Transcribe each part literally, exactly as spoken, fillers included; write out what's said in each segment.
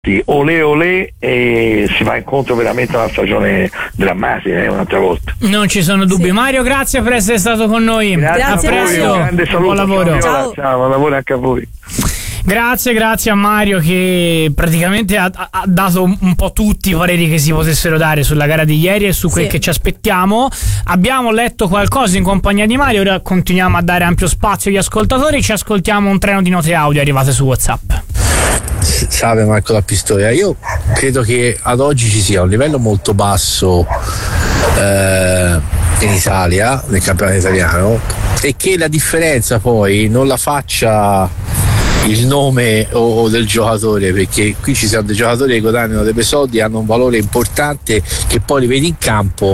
olè olè, e si va incontro veramente a una stagione drammatica, eh, un'altra volta. Non ci sono dubbi. Sì. Mario, grazie per essere stato con noi. Grazie a presto. Un grande saluto. Buon lavoro. Ciao. Ciao, buon lavoro anche a voi. Grazie, grazie a Mario che praticamente ha, ha dato un po' tutti i pareri che si potessero dare sulla gara di ieri e su quel sì. che ci aspettiamo. Abbiamo letto qualcosa in compagnia di Mario, ora continuiamo a dare ampio spazio agli ascoltatori. Ci ascoltiamo un treno di note audio arrivate su WhatsApp. Salve Marco da Pistoia, io credo che ad oggi ci sia un livello molto basso eh, in Italia, nel campionato italiano, e che la differenza poi non la faccia il nome o, o del giocatore, perché qui ci sono dei giocatori che guadagnano dei bei soldi, hanno un valore importante, che poi li vedi in campo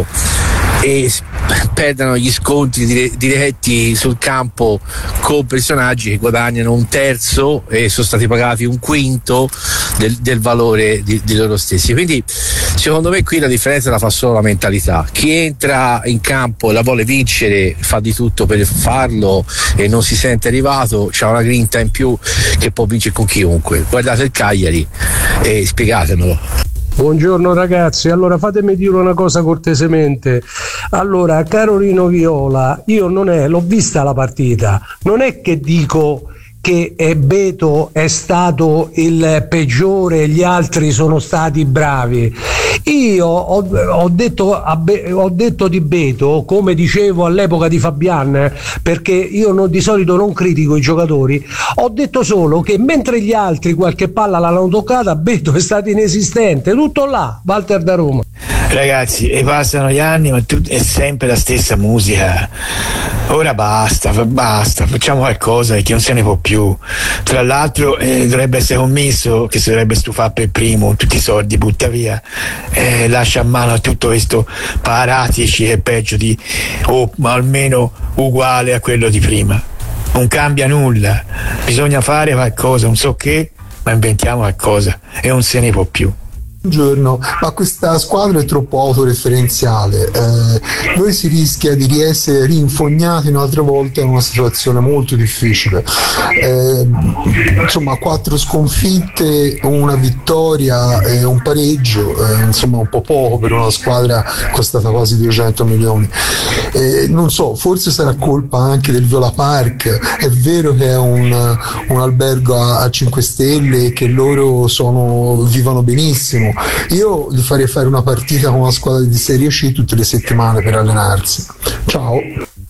e perdono gli scontri dire- diretti sul campo con personaggi che guadagnano un terzo e sono stati pagati un quinto del, del valore di, di loro stessi. Quindi secondo me qui la differenza la fa solo la mentalità. Chi entra in campo e la vuole vincere fa di tutto per farlo e non si sente arrivato, c'ha una grinta in più che può vincere con chiunque. Guardate il Cagliari e spiegatemelo. Buongiorno ragazzi, allora fatemi dire una cosa cortesemente. Allora, Carolino Viola, io non è, l'ho vista la partita, non è che dico che Beto è stato il peggiore e gli altri sono stati bravi. Io ho, ho, detto, a Be, ho detto di Beto, come dicevo all'epoca di Fabian, perché io non, di solito non critico i giocatori, ho detto solo che mentre gli altri qualche palla l'hanno toccata, Beto è stato inesistente, tutto là. Walter da Roma. Ragazzi, e passano gli anni, ma tu, è sempre la stessa musica. Ora basta, basta, facciamo qualcosa perché non se ne può più. Tra l'altro eh, dovrebbe essere commesso che si dovrebbe stufare per primo, tutti i soldi butta via, eh, lascia a mano a tutto questo Paratici che è peggio di, o almeno uguale a quello di prima. Non cambia nulla, bisogna fare qualcosa, non so che, ma inventiamo qualcosa e non se ne può più. Buongiorno, ma questa squadra è troppo autoreferenziale, eh, noi si rischia di essere rinfognati un'altra volta in una situazione molto difficile, eh, insomma quattro sconfitte, una vittoria e un pareggio, eh, insomma un po' poco per una squadra costata quasi duecento milioni, eh, non so, forse sarà colpa anche del Viola Park, è vero che è un, un albergo a, a cinque stelle e che loro sono, vivono benissimo. Io gli farei fare una partita con una squadra di Serie C tutte le settimane per allenarsi. Ciao.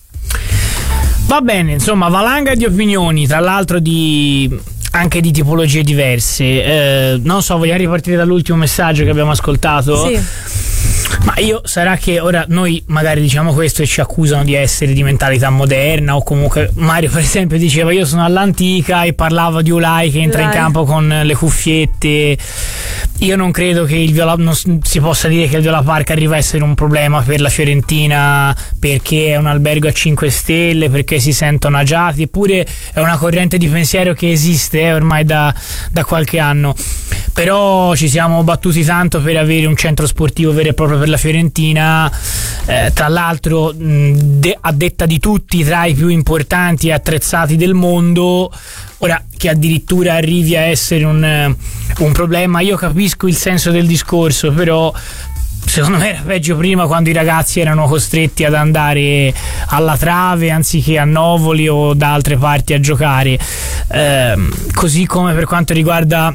Va bene, insomma, valanga di opinioni, tra l'altro di anche di tipologie diverse. Eh, non so, vogliamo ripartire dall'ultimo messaggio che abbiamo ascoltato? Sì. Ma io, sarà che ora noi magari diciamo questo e ci accusano di essere di mentalità moderna, o comunque Mario per esempio diceva io sono all'antica e parlava di Ulai che entra Ulai. in campo con le cuffiette. Io non credo che il Viola, non si possa dire che il Viola Park arriva a essere un problema per la Fiorentina perché è un albergo a cinque stelle, perché si sentono agiati, eppure è una corrente di pensiero che esiste eh, ormai da, da qualche anno. Però ci siamo battuti tanto per avere un centro sportivo vero e proprio per la Fiorentina, eh, tra l'altro mh, de- a detta di tutti tra i più importanti e attrezzati del mondo. Ora, che addirittura arrivi a essere un, un problema, io capisco il senso del discorso, però secondo me era peggio prima, quando i ragazzi erano costretti ad andare alla Trave anziché a Novoli o da altre parti a giocare, eh, così come per quanto riguarda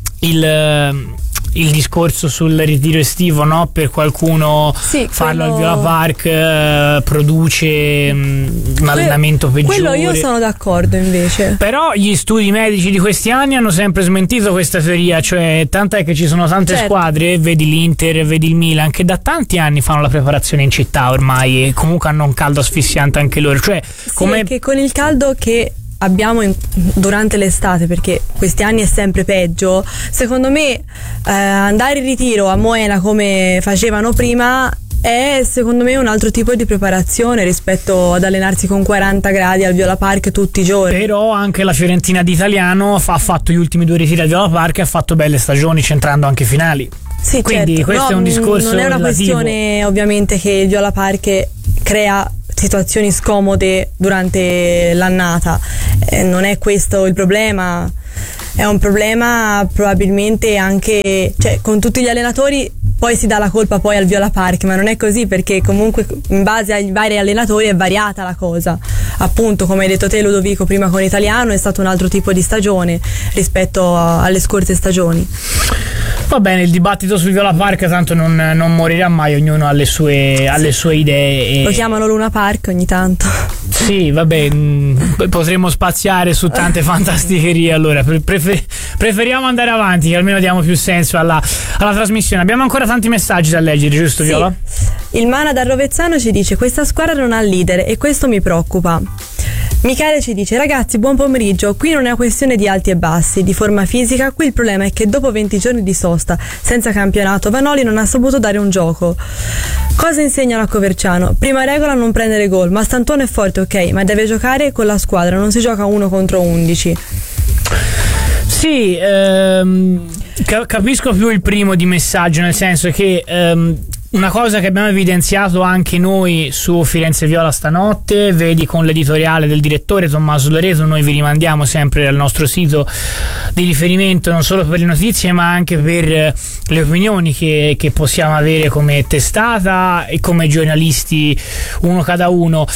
il il discorso sul ritiro estivo, no? Per qualcuno sì, farlo quello... al Viola Park eh, produce mh, un allenamento quello, peggiore. Quello io sono d'accordo invece. Però gli studi medici di questi anni hanno sempre smentito questa teoria, cioè tant'è che ci sono tante certo. squadre, vedi l'Inter, vedi il Milan, che da tanti anni fanno la preparazione in città ormai e comunque hanno un caldo asfissiante anche loro. Cioè, sì, come... che con il caldo che abbiamo in, durante l'estate, perché questi anni è sempre peggio, secondo me eh, andare in ritiro a Moena come facevano prima è secondo me un altro tipo di preparazione rispetto ad allenarsi con quaranta gradi al Viola Park tutti i giorni. Però anche la Fiorentina di Italiano ha fatto gli ultimi due ritiri al Viola Park e ha fatto belle stagioni, centrando anche finali. Sì, quindi certo. questo no, è un discorso non è una relativo. Questione ovviamente che il Viola Park crea situazioni scomode durante l'annata, eh, non è questo il problema. è un problema probabilmente anche, cioè con tutti gli allenatori poi si dà la colpa poi al Viola Park, ma non è così, perché comunque in base ai vari allenatori è variata la cosa. Appunto, come hai detto te Ludovico, prima con Italiano è stato un altro tipo di stagione rispetto a, alle scorse stagioni. Va bene, il dibattito sul Viola Park tanto non, non morirà mai, ognuno ha le sue, ha le sue idee. E... lo chiamano Luna Park ogni tanto. Sì, vabbè, mh, potremmo spaziare su tante fantasticherie, allora prefer- preferiamo andare avanti, che almeno diamo più senso alla, alla trasmissione. Abbiamo ancora tanti messaggi da leggere, giusto sì. Viola? Il Mana da Rovezzano ci dice: questa squadra non ha leader e questo mi preoccupa. Michele ci dice: ragazzi, buon pomeriggio, qui non è una questione di alti e bassi, di forma fisica, qui il problema è che dopo venti giorni di sosta senza campionato Vanoli non ha saputo dare un gioco. Cosa insegnano a Coverciano? Prima regola non prendere gol, ma Stantuono è forte, ok, ma deve giocare con la squadra, non si gioca uno contro undici. Sì, ehm, ca- capisco più il primo di messaggio, nel senso che ehm, una cosa che abbiamo evidenziato anche noi su Firenze Viola stanotte, vedi con l'editoriale del direttore Tommaso Loreto, noi vi rimandiamo sempre al nostro sito di riferimento non solo per le notizie ma anche per le opinioni che, che possiamo avere come testata e come giornalisti uno cada uno.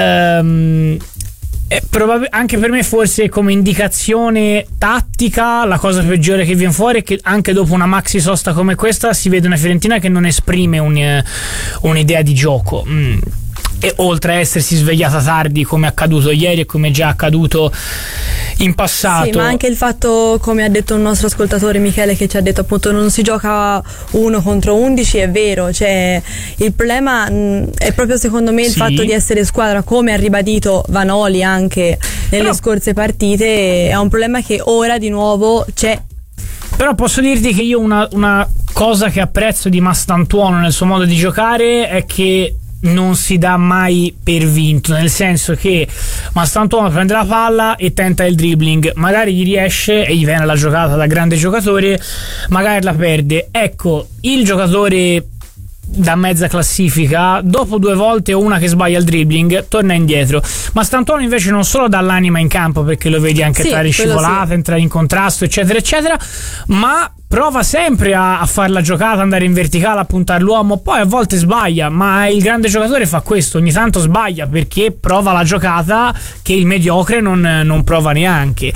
Ehm, Eh, probab- anche per me forse come indicazione tattica la cosa peggiore che viene fuori è che anche dopo una maxi sosta come questa si vede una Fiorentina che non esprime un, uh, un'idea di gioco. Mm. E oltre a essersi svegliata tardi come è accaduto ieri e come è già accaduto in passato. Sì, ma anche il fatto, come ha detto un nostro ascoltatore Michele, che ci ha detto appunto non si gioca uno contro undici, è vero, cioè il problema mh, è proprio secondo me il sì. fatto di essere squadra, come ha ribadito Vanoli anche nelle Però... scorse partite, è un problema che ora di nuovo c'è. Però posso dirti che io una, una cosa che apprezzo di Mastantuono nel suo modo di giocare è che non si dà mai per vinto, nel senso che Mastantuono prende la palla e tenta il dribbling, magari gli riesce e gli viene la giocata da grande giocatore, magari la perde. Ecco, il giocatore da mezza classifica dopo due volte o una che sbaglia il dribbling torna indietro. Mastantuono invece non solo dà l'anima in campo, perché lo vedi anche sì, entrare in scivolata, sì. entrare in contrasto eccetera eccetera, ma prova sempre a, a fare la giocata, andare in verticale, a puntare l'uomo, poi a volte sbaglia, ma il grande giocatore fa questo, ogni tanto sbaglia perché prova la giocata che il mediocre non, non prova neanche.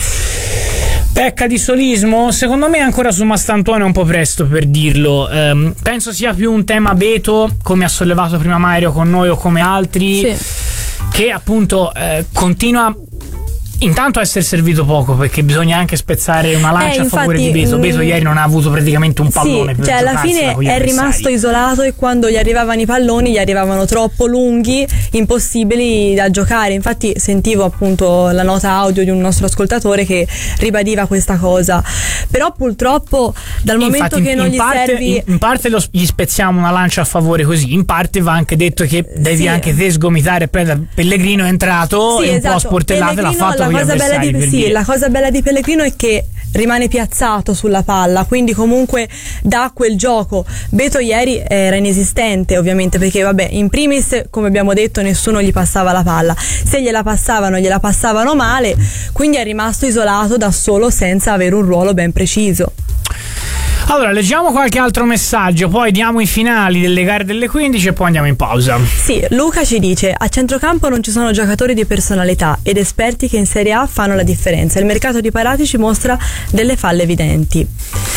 Pecca di solismo? Secondo me ancora su Mastantuono è un po' presto per dirlo. Um, penso sia più un tema Beto, come ha sollevato prima Mario con noi o come altri, sì. che appunto eh, continua intanto a essere servito poco, perché bisogna anche spezzare una lancia eh, a favore infatti, di Beto. Beto mh, ieri non ha avuto praticamente un pallone sì, per cioè alla fine è rimasto isolato e quando gli arrivavano i palloni gli arrivavano troppo lunghi, impossibili da giocare. Infatti sentivo appunto la nota audio di un nostro ascoltatore che ribadiva questa cosa, però purtroppo dal momento Infatti, che non in gli parte, servi in, in parte lo, gli spezziamo una lancia a favore così, in parte va anche detto che devi sì. anche te sgomitare. Pellegrino è entrato sì, e esatto. un po' sportellate l'ha fatto la con gli cosa bella avversari, di, per sì, dire. la cosa bella di Pellegrino è che rimane piazzato sulla palla, quindi comunque dà quel gioco. Beto ieri era inesistente ovviamente, perché vabbè, in primis come abbiamo detto nessuno gli passava la palla, se gliela passavano gliela passavano male, quindi è rimasto isolato da solo senza avere un ruolo ben preciso. Allora, leggiamo qualche altro messaggio, poi diamo i finali delle gare delle quindici e poi andiamo in pausa. Sì, Luca ci dice: a centrocampo non ci sono giocatori di personalità ed esperti che in Serie A fanno la differenza. Il mercato di Parati ci mostra delle falle evidenti.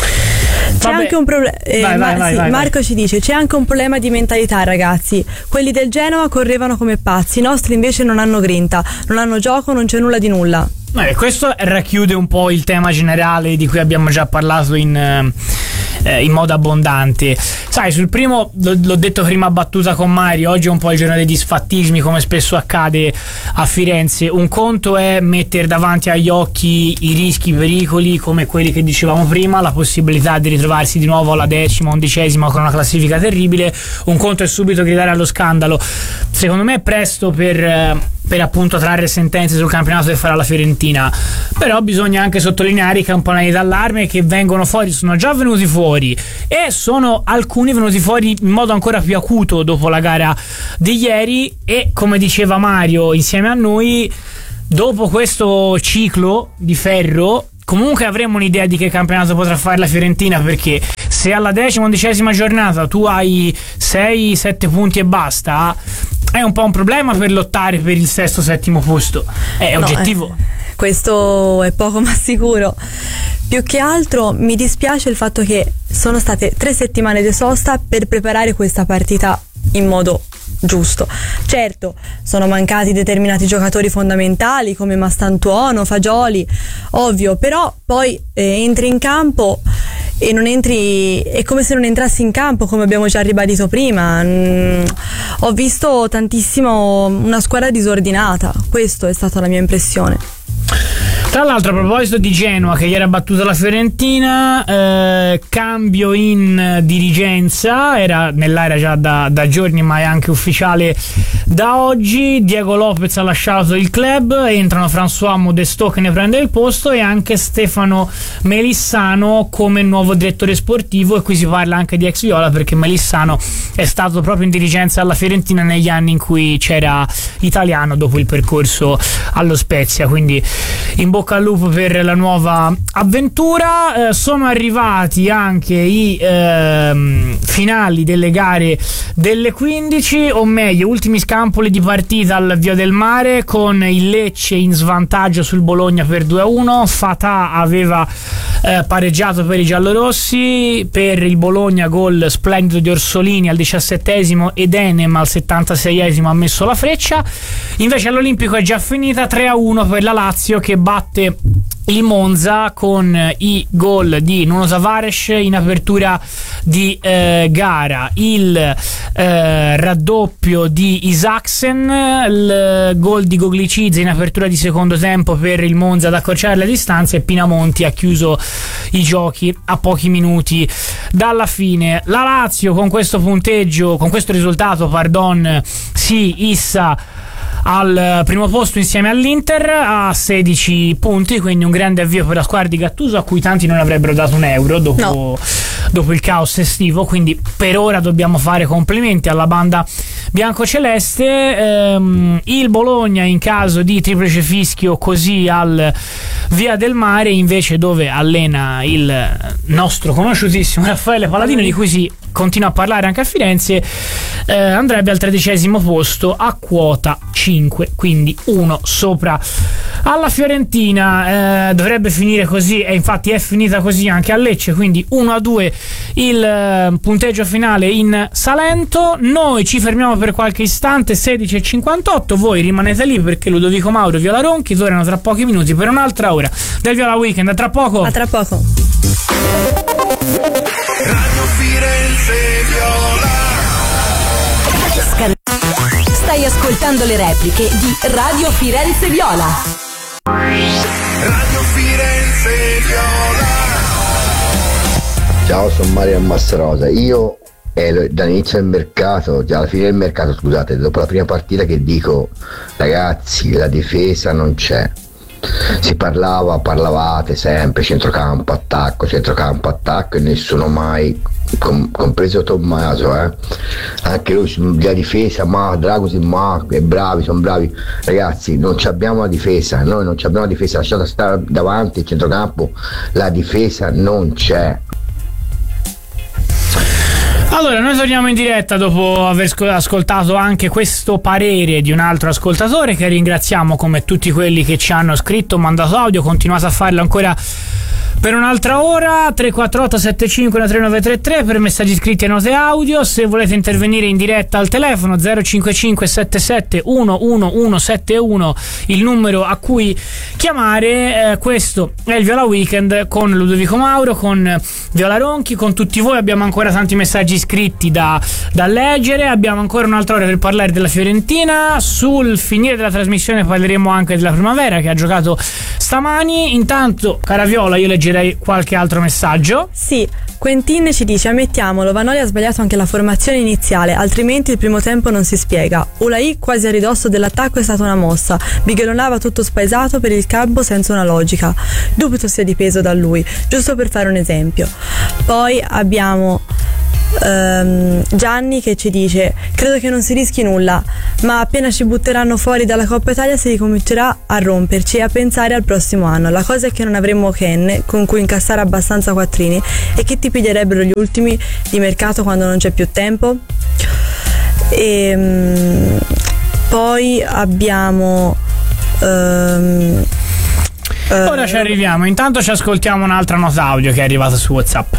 C'è Vabbè. anche un problema. Eh, vai, vai, ma- vai, sì, vai, Marco vai. ci dice: c'è anche un problema di mentalità, ragazzi. Quelli del Genoa correvano come pazzi, i nostri invece non hanno grinta, non hanno gioco, non c'è nulla di nulla. Eh, questo racchiude un po' il tema generale di cui abbiamo già parlato in, eh, in modo abbondante. Sai, sul primo l'ho, l'ho detto prima a battuta con Mario, oggi è un po' il giorno dei disfattismi, come spesso accade a Firenze. Un conto è mettere davanti agli occhi i rischi, i pericoli come quelli che dicevamo prima, la possibilità di ritrovarsi di nuovo alla decima, undicesima con una classifica terribile. Un conto è subito gridare allo scandalo. Secondo me è presto per per appunto trarre sentenze sul campionato che farà la Fiorentina, però bisogna anche sottolineare i campanelli d'allarme che vengono fuori, sono già venuti fuori e sono alcuni venuti fuori in modo ancora più acuto dopo la gara di ieri. E come diceva Mario insieme a noi, dopo questo ciclo di ferro comunque avremo un'idea di che campionato potrà fare la Fiorentina, perché se alla decima undicesima giornata tu hai sei sette punti e basta, è un po' un problema per lottare per il sesto settimo posto, è no, oggettivo. Eh, questo è poco ma sicuro. Più che altro mi dispiace il fatto che sono state tre settimane di sosta per preparare questa partita in modo giusto. Certo, sono mancati determinati giocatori fondamentali come Mastantuono, Fagioli, ovvio, però poi eh, entri in campo e non entri, è come se non entrassi in campo, come abbiamo già ribadito prima. Mm, ho visto tantissimo una squadra disordinata, questa è stata la mia impressione. Tra l'altro, a proposito di Genoa che ieri ha battuto la Fiorentina, eh, cambio in dirigenza, era nell'aria già da, da giorni ma è anche ufficiale da oggi. Diego Lopez ha lasciato il club, entrano François Modesto che ne prende il posto e anche Stefano Melissano come nuovo direttore sportivo, e qui si parla anche di ex Viola perché Melissano è stato proprio in dirigenza alla Fiorentina negli anni in cui c'era Italiano dopo il percorso allo Spezia, quindi in bocca al lupo per la nuova avventura. Eh, sono arrivati anche i eh, finali delle gare delle quindici, o meglio ultimi scampoli di partita al Via del Mare, con il Lecce in svantaggio sul Bologna per due a uno. Fatà aveva eh, pareggiato per i giallorossi, per il Bologna gol splendido di Orsolini al diciassettesimo ed Enem al settantaseiesimo ha messo la freccia. Invece all'Olimpico è già finita tre a uno per la Lazio che batte il Monza con i gol di Nuno Tavares in apertura di eh, gara, il eh, raddoppio di Isaksen, il gol di Goglicizza in apertura di secondo tempo per il Monza ad accorciare le distanze, e Pinamonti ha chiuso i giochi a pochi minuti dalla fine. La Lazio con questo punteggio, con questo risultato, pardon, si issa al primo posto insieme all'Inter a sedici punti, quindi un grande avvio per la squadra di Gattuso, a cui tanti non avrebbero dato un euro dopo, no. dopo il caos estivo, quindi per ora dobbiamo fare complimenti alla banda biancoceleste. Ehm, il Bologna in caso di triplice fischio così al Via del Mare, invece, dove allena il nostro conosciutissimo Raffaele Paladino, di cui si continua a parlare anche a Firenze, eh, andrebbe al tredicesimo posto a quota cinque, quindi uno sopra alla Fiorentina. Eh, dovrebbe finire così, e infatti è finita così anche a Lecce, quindi uno a due il eh, punteggio finale in Salento. Noi ci fermiamo per qualche istante, sedici e cinquantotto, voi rimanete lì perché Ludovico Mauro e Viola Ronchi tornano tra pochi minuti per un'altra ora del Viola Weekend. A tra poco. A tra poco. Radio Firenze Viola. Stai ascoltando le repliche di Radio Firenze Viola. Radio Firenze Viola. Ciao, sono Mario Massarosa. Io eh, dall'inizio del mercato, già alla fine del mercato, scusate, dopo la prima partita, che dico: ragazzi, la difesa non c'è. Si parlava, parlavate sempre centrocampo, attacco, centrocampo, attacco, e nessuno mai, com- compreso Tommaso, eh. anche lui la difesa, ma Dragosin, ma è bravi, sono bravi. Ragazzi, non abbiamo la difesa, noi non abbiamo la difesa, lasciate stare davanti il centrocampo, la difesa non c'è. Allora, noi torniamo in diretta dopo aver ascoltato anche questo parere di un altro ascoltatore, che ringraziamo come tutti quelli che ci hanno scritto, mandato audio. Continuate a farlo ancora per un'altra ora. Tre quattro otto sette cinque uno tre nove tre tre per messaggi scritti e note audio. Se volete intervenire in diretta al telefono zero cinque cinque sette sette uno uno uno sette uno, il numero a cui chiamare. Eh, questo è il Viola Weekend con Ludovico Mauro, con Viola Ronchi, con tutti voi. Abbiamo ancora tanti messaggi scritti da, da leggere, abbiamo ancora un'altra ora per parlare della Fiorentina. Sul finire della trasmissione parleremo anche della Primavera, che ha giocato stamani. Intanto, cara Viola, io leggerei qualche altro messaggio. Sì, Quentin ci dice: ammettiamolo, Vanoli ha sbagliato anche la formazione iniziale, altrimenti il primo tempo non si spiega. Ulai quasi a ridosso dell'attacco è stata una mossa, Bigelonava tutto spaesato per il campo senza una logica, dubito sia dipeso da lui, giusto per fare un esempio. Poi abbiamo ehm, Gianni che ci dice: credo che non si rischi nulla, ma appena ci butteranno fuori dalla Coppa Italia si ricomincerà a romperci e a pensare al prossimo anno. La cosa è che non avremo Ken con cui incassare abbastanza quattrini, e che ti piglierebbero gli ultimi di mercato quando non c'è più tempo. E um, poi abbiamo um, ora uh, ci arriviamo, intanto ci ascoltiamo un'altra nota audio che è arrivata su WhatsApp.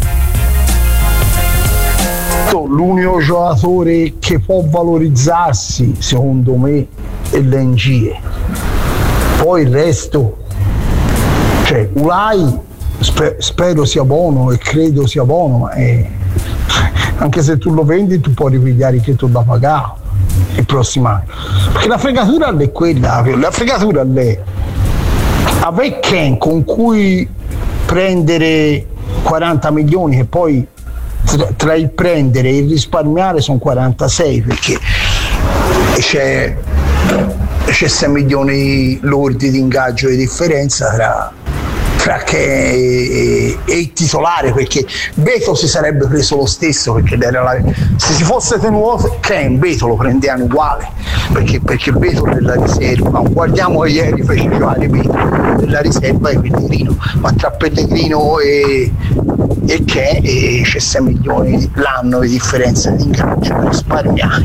L'unico giocatore che può valorizzarsi secondo me è l'N G E, poi il resto, cioè Ulai sper- spero sia buono e credo sia buono, e anche se tu lo vendi tu puoi ripigliare che tu da pagare il prossimo anno, perché la fregatura è quella, la fregatura è avere Ken con cui prendere quaranta milioni, che poi tra, tra il prendere e il risparmiare sono quarantasei, perché c'è, c'è sei milioni lordi di ingaggio di differenza tra tra Ken e, e il titolare, perché Beto si sarebbe preso lo stesso, perché era la, se si fosse tenuto Ken, Beto lo prendevano uguale, perché, perché Beto della riserva, guardiamo che ieri fece giocare Beto della riserva e Pellegrino, ma tra Pellegrino e, e Ken e c'è sei milioni l'anno di differenza di ingaggio per risparmiare.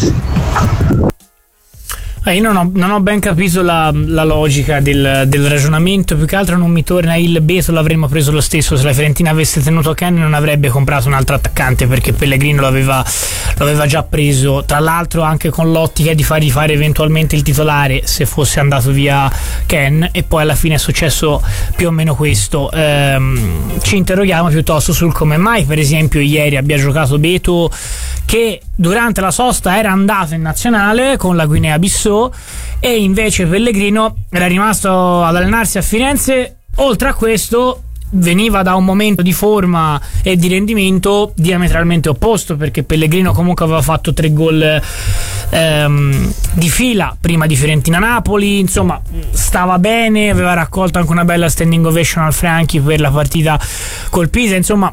Eh, io non ho, non ho ben capito la, la logica del, del ragionamento, più che altro non mi torna il Beto l'avremmo preso lo stesso, se la Fiorentina avesse tenuto Ken non avrebbe comprato un altro attaccante, perché Pellegrino l'aveva, l'aveva già preso, tra l'altro anche con l'ottica di fargli fare eventualmente il titolare se fosse andato via Ken, e poi alla fine è successo più o meno questo. Ehm, ci interroghiamo piuttosto sul come mai per esempio ieri abbia giocato Beto, che durante la sosta era andato in nazionale con la Guinea-Bissau, e invece Pellegrino era rimasto ad allenarsi a Firenze. Oltre a questo veniva da un momento di forma e di rendimento diametralmente opposto, perché Pellegrino comunque aveva fatto tre gol ehm, di fila prima di Fiorentina-Napoli, insomma stava bene, aveva raccolto anche una bella standing ovation al Franchi per la partita col Pisa, insomma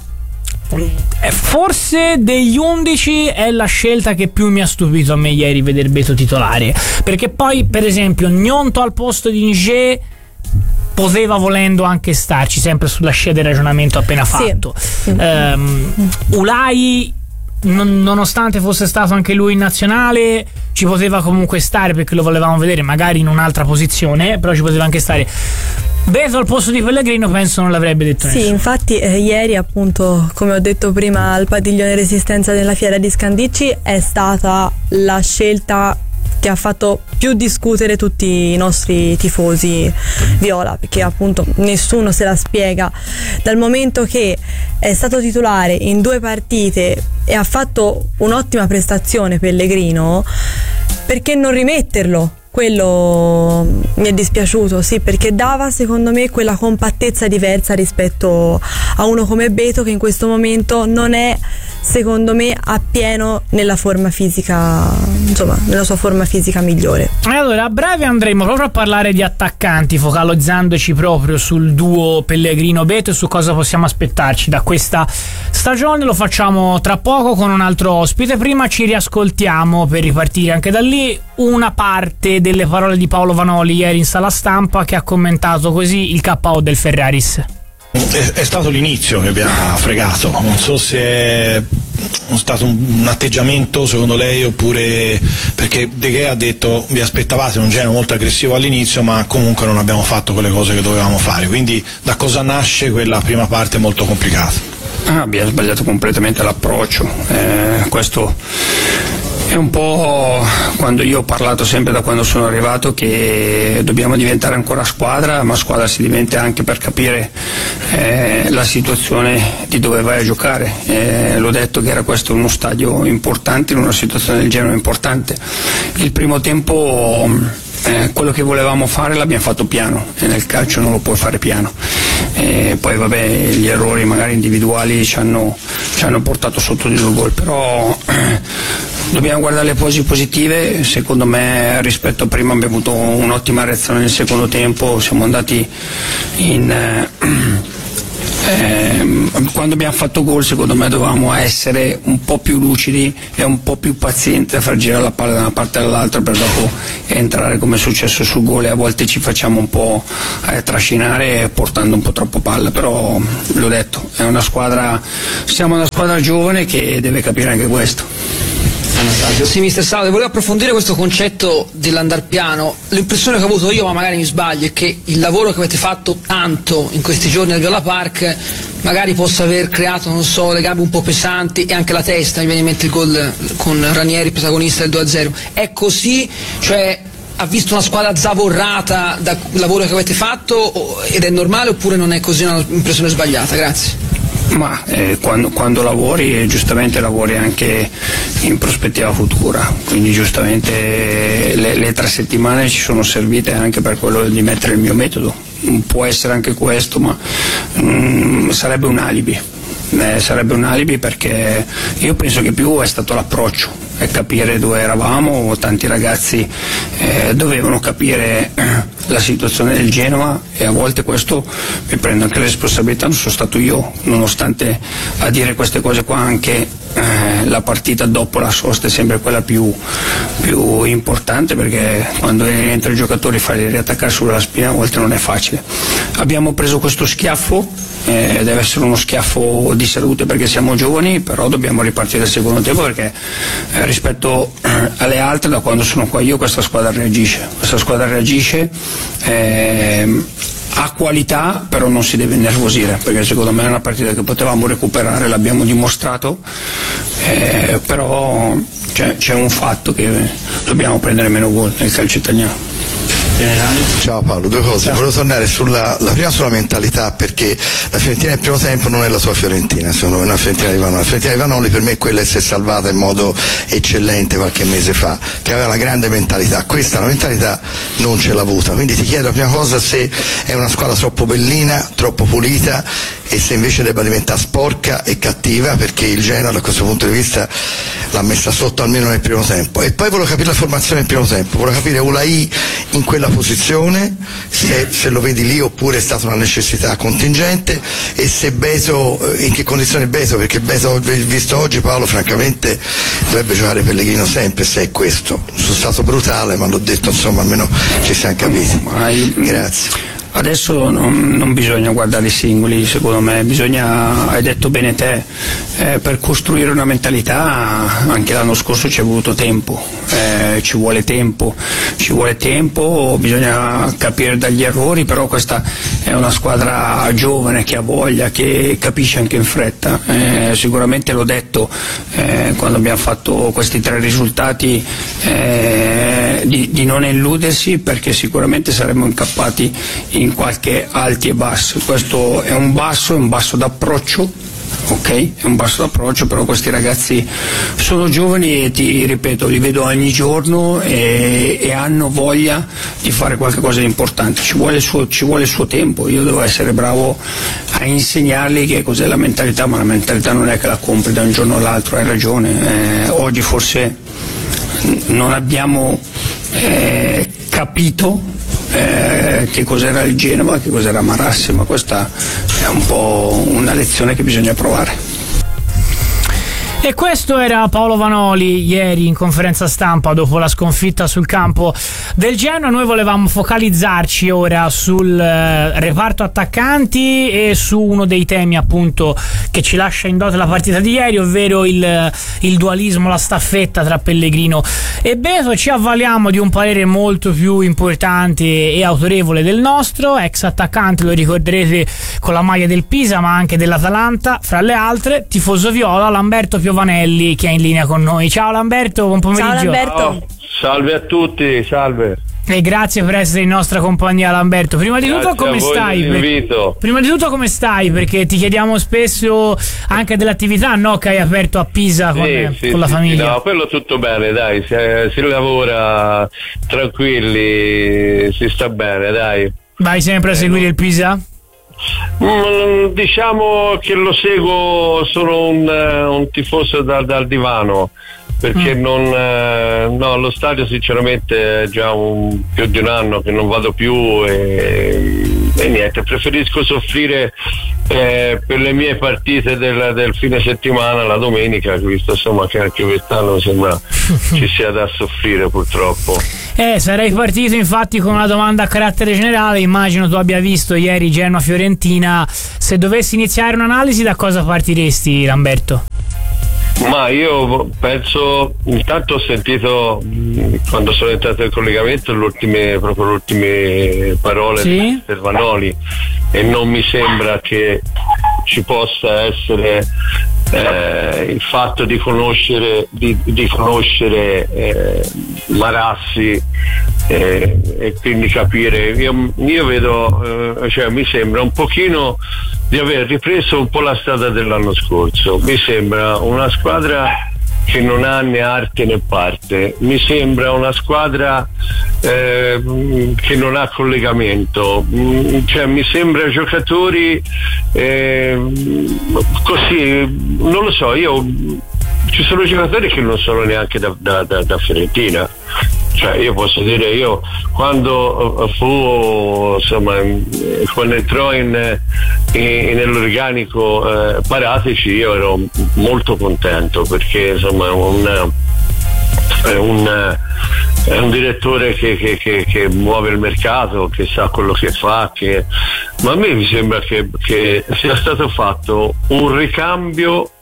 forse degli undici è la scelta che più mi ha stupito a me ieri vedere Beto titolare, perché poi per esempio Gnonto al posto di Nge poteva volendo anche starci, sempre sulla scia del ragionamento appena fatto. Sì. um, Ulai non, nonostante fosse stato anche lui in nazionale ci poteva comunque stare, perché lo volevamo vedere magari in un'altra posizione, però ci poteva anche stare. Beto al posto di Pellegrino penso non l'avrebbe detto sì, nessuno. Infatti eh, ieri appunto, come ho detto prima, al padiglione Resistenza della Fiera di Scandicci è stata la scelta che ha fatto più discutere tutti i nostri tifosi viola, perché appunto nessuno se la spiega, dal momento che è stato titolare in due partite e ha fatto un'ottima prestazione Pellegrino, perché non rimetterlo? Quello mi è dispiaciuto, sì, perché dava secondo me quella compattezza diversa rispetto a uno come Beto, che in questo momento non è secondo me appieno nella forma fisica, insomma nella sua forma fisica migliore. E allora a breve andremo proprio a parlare di attaccanti, focalizzandoci proprio sul duo Pellegrino-Beto e su cosa possiamo aspettarci da questa stagione. Lo facciamo tra poco con un altro ospite. Prima ci riascoltiamo, per ripartire anche da lì, una parte delle parole di Paolo Vanoli ieri in sala stampa, che ha commentato così il K O del Ferraris. È, è stato l'inizio che mi ha fregato, non so se è stato un, un atteggiamento secondo lei, oppure perché De Gea ha detto vi aspettavate un genere molto aggressivo all'inizio, ma comunque non abbiamo fatto quelle cose che dovevamo fare, quindi da cosa nasce quella prima parte molto complicata? Ah, abbiamo sbagliato completamente l'approccio, eh, questo è un po' quando io ho parlato sempre da quando sono arrivato che dobbiamo diventare ancora squadra, ma squadra si diventa anche per capire eh, la situazione di dove vai a giocare. Eh, l'ho detto che era questo uno stadio importante, in una situazione del genere importante. Il primo tempo eh, quello che volevamo fare l'abbiamo fatto piano, e nel calcio non lo puoi fare piano. E poi vabbè, gli errori magari individuali ci hanno, ci hanno portato sotto di due gol, però eh, dobbiamo guardare le cose positive. Secondo me rispetto a prima abbiamo avuto un'ottima reazione nel secondo tempo, siamo andati in, eh, Eh, quando abbiamo fatto gol secondo me dovevamo essere un po' più lucidi e un po' più pazienti a far girare la palla da una parte all'altra per dopo entrare come è successo sul gol, e a volte ci facciamo un po' eh, trascinare portando un po' troppo palla, però l'ho detto, è una squadra, siamo una squadra giovane che deve capire anche questo. Sì, mister Salve, volevo approfondire questo concetto dell'andar piano. L'impressione che ho avuto io, ma magari mi sbaglio, è che il lavoro che avete fatto tanto in questi giorni al Viola Park magari possa aver creato, non so, le gambe un po' pesanti e anche la testa. Mi viene in mente il gol con Ranieri, protagonista del due a zero. È così? Cioè, ha visto una squadra zavorrata dal lavoro che avete fatto ed è normale, oppure non è così, un'impressione sbagliata? Grazie. Ma eh, quando, quando lavori, giustamente lavori anche in prospettiva futura, quindi giustamente le, le tre settimane ci sono servite anche per quello di mettere il mio metodo. Può essere anche questo, ma mm, sarebbe un alibi. Eh, sarebbe un alibi perché io penso che più è stato l'approccio, è capire dove eravamo. Tanti ragazzi eh, dovevano capire eh, la situazione del Genoa, e a volte questo mi prendo anche le responsabilità, non sono stato io, nonostante a dire queste cose qua anche eh, la partita dopo la sosta è sempre quella più, più importante, perché quando entra i giocatori farli riattaccare sulla spina a volte non è facile. Abbiamo preso questo schiaffo, eh, deve essere uno schiaffo di salute perché siamo giovani, però dobbiamo ripartire dal secondo tempo perché eh, rispetto eh, alle altre, da quando sono qua io, questa squadra reagisce, questa squadra reagisce eh, ha qualità, però non si deve innervosire, perché secondo me è una partita che potevamo recuperare, l'abbiamo dimostrato, eh, però c'è, c'è un fatto che dobbiamo prendere meno gol nel calcio italiano. Ciao Paolo, due cose. Ciao. Volevo tornare sulla la prima sulla mentalità, perché la Fiorentina nel primo tempo non è la tua Fiorentina, sono una Fiorentina di Vanoli. La Fiorentina di Vanoli per me è quella che si è salvata in modo eccellente qualche mese fa, che aveva una grande mentalità. Questa la mentalità non ce l'ha avuta, quindi ti chiedo la prima cosa se è una squadra troppo bellina, troppo pulita, e se invece debba diventare sporca e cattiva, perché il Genoa da questo punto di vista l'ha messa sotto almeno nel primo tempo. E poi volevo capire la formazione del primo tempo, volevo capire Ulai in quella posizione, se, se lo vedi lì oppure è stata una necessità contingente, e se Beto, in che condizione Beto, perché Beto visto oggi, Paolo, francamente dovrebbe giocare Pellegrino sempre, se è questo. Sono stato brutale, ma l'ho detto, insomma, almeno ci siamo capiti. Grazie. Adesso non, non bisogna guardare i singoli, secondo me bisogna, hai detto bene te, eh, per costruire una mentalità anche l'anno scorso ci è voluto tempo, eh, ci vuole tempo, ci vuole tempo, bisogna capire dagli errori, però questa è una squadra giovane che ha voglia, che capisce anche in fretta, eh, sicuramente l'ho detto eh, quando abbiamo fatto questi tre risultati, eh, di, di non illudersi, perché sicuramente saremmo incappati in qualche alti e bassi. Questo è un basso, è un basso d'approccio, ok? È un basso d'approccio, però questi ragazzi sono giovani e ti ripeto, li vedo ogni giorno e, e hanno voglia di fare qualcosa di importante. Ci vuole il suo, ci vuole il suo tempo. Io devo essere bravo a insegnargli che cos'è la mentalità, ma la mentalità non è che la compri da un giorno all'altro, hai ragione. Eh, oggi forse non abbiamo eh, capito Eh, che cos'era il Genova, che cos'era Marassi, ma questa è un po' una lezione che bisogna provare. E questo era Paolo Vanoli ieri in conferenza stampa dopo la sconfitta sul campo del Genoa. Noi volevamo focalizzarci ora sul eh, reparto attaccanti e su uno dei temi appunto che ci lascia in dote la partita di ieri, ovvero il, il dualismo, la staffetta tra Pellegrino e Beto. Ci avvaliamo di un parere molto più importante e autorevole del nostro ex attaccante, lo ricorderete con la maglia del Pisa ma anche dell'Atalanta, fra le altre, tifoso viola, Lamberto Piovanelli, che è in linea con noi. Ciao Lamberto, buon pomeriggio. Ciao Lamberto. Ciao. Salve a tutti, salve. E grazie per essere in nostra compagnia, Lamberto. Prima di grazie tutto come stai? Per... Prima di tutto come stai? Perché ti chiediamo spesso anche dell'attività, no, che hai aperto a Pisa, sì, con, sì, con la sì, famiglia. Sì, no, quello tutto bene, dai, si, si lavora tranquilli, si sta bene, dai. Vai sempre a seguire il Pisa? Mm, diciamo che lo seguo, sono un, un tifoso da, dal divano, perché mm. non eh, no, allo stadio sinceramente è già un, più di un anno che non vado più, e e niente, preferisco soffrire eh, per le mie partite del, del fine settimana la domenica, visto insomma che anche quest'anno sembra ci sia da soffrire purtroppo. Eh, sarei partito infatti con una domanda a carattere generale. Immagino tu abbia visto ieri Genoa-Fiorentina. Se dovessi iniziare un'analisi, da cosa partiresti, Lamberto? Ma io penso, intanto ho sentito quando sono entrato in collegamento le ultime, proprio le ultime parole sì? di Vanoli, e non mi sembra che ci possa essere eh, il fatto di conoscere di, di conoscere eh, Marassi eh, e quindi capire. Io, io vedo, eh, cioè mi sembra un pochino di aver ripreso un po' la strada dell'anno scorso. Mi sembra una squadra che non ha né arte né parte, mi sembra una squadra eh, che non ha collegamento, cioè mi sembra giocatori eh, così, non lo so, io ci sono giocatori che non sono neanche da, da, da, da Fiorentina. Cioè io posso dire, io quando fu insomma quando entrò in, in nell'organico eh, Paratici, io ero molto contento, perché insomma è un, è un, è un direttore che, che, che, che muove il mercato, che sa quello che fa, che, ma a me mi sembra che, che sia stato fatto un ricambio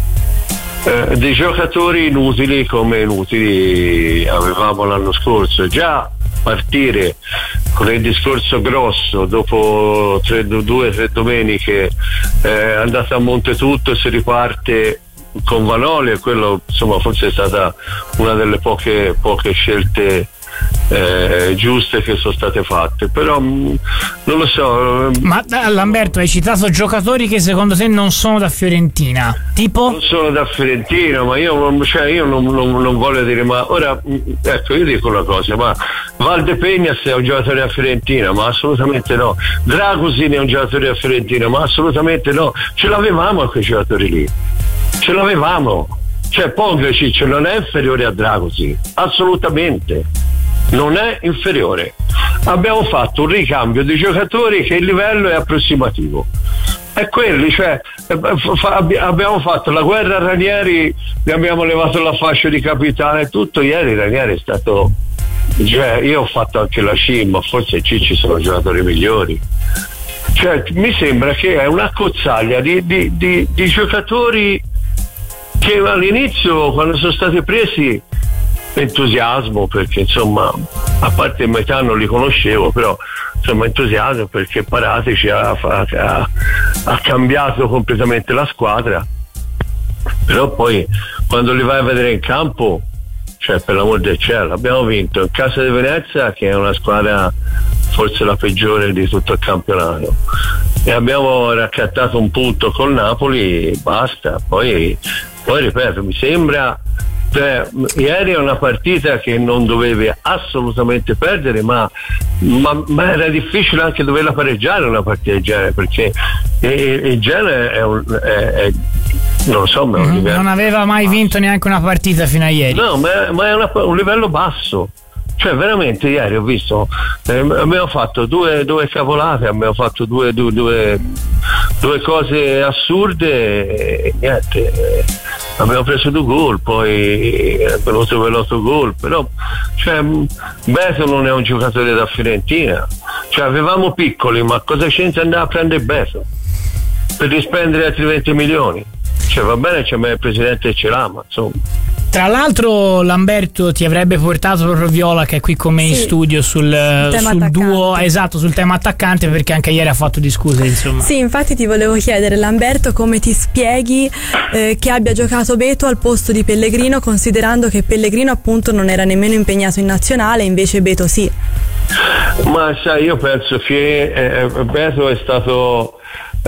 Eh, dei giocatori inutili come inutili avevamo l'anno scorso. Già partire con il discorso grosso dopo tre, due o tre domeniche eh, andate a monte tutto e si riparte con Vanoli, e quello insomma forse è stata una delle poche, poche scelte Eh, giuste che sono state fatte, però mh, non lo so. Ma Lamberto, hai citato giocatori che secondo te non sono da Fiorentina, tipo? Non sono da Fiorentina, ma io, cioè, io non, non, non voglio dire, ma ora ecco, io dico una cosa, ma Valdepegnas è un giocatore da Fiorentina? Ma assolutamente no. Dragusin è un giocatore da Fiorentina? Ma assolutamente no. Ce l'avevamo a quei giocatori lì, ce l'avevamo. Cioè Pongricic non è inferiore a Dragusin, assolutamente non è inferiore. Abbiamo fatto un ricambio di giocatori che il livello è approssimativo, è quelli, cioè abbiamo fatto la guerra a Ranieri, ne abbiamo levato la fascia di capitano e tutto. Ieri Ranieri è stato, cioè io ho fatto anche la C I M, ma forse ci ci sono giocatori migliori. Cioè mi sembra che è una cozzaglia di, di, di, di giocatori che all'inizio, quando sono stati presi, entusiasmo, perché insomma a parte metà non li conoscevo, però insomma entusiasmo perché Paratici ha, ha, ha cambiato completamente la squadra, però poi quando li vai a vedere in campo, cioè per l'amor del cielo, abbiamo vinto in casa di Venezia, che è una squadra forse la peggiore di tutto il campionato, e abbiamo raccattato un punto col Napoli, basta. Poi, poi ripeto, mi sembra, cioè, ieri è una partita che non dovevi assolutamente perdere, ma, ma, ma era difficile anche doverla pareggiare una partita del genere, perché il genere è, un, è, è non lo so, ma è un livello, non aveva mai vinto neanche una partita fino a ieri. No, ma è, ma è una, un livello basso. Cioè veramente ieri ho visto, eh, abbiamo fatto due, due cavolate, abbiamo fatto due, due, due, due cose assurde e niente, eh, abbiamo preso due gol, poi è venuto per l'otto gol, però cioè, Beto non è un giocatore da Fiorentina, cioè avevamo piccoli, ma cosa c'entra andare a prendere Beto per rispendere altri venti milioni? Cioè va bene, c'è il presidente ce l'ha, ma insomma. Tra l'altro Lamberto ti avrebbe portato proprio Viola, che è qui con me sì, in studio, sul, sul duo, esatto, sul tema attaccante, perché anche ieri ha fatto discutere, insomma. Sì, infatti ti volevo chiedere, Lamberto, come ti spieghi eh, che abbia giocato Beto al posto di Pellegrino, considerando che Pellegrino appunto non era nemmeno impegnato in nazionale, invece Beto sì. Ma sai, io penso che eh, Beto è stato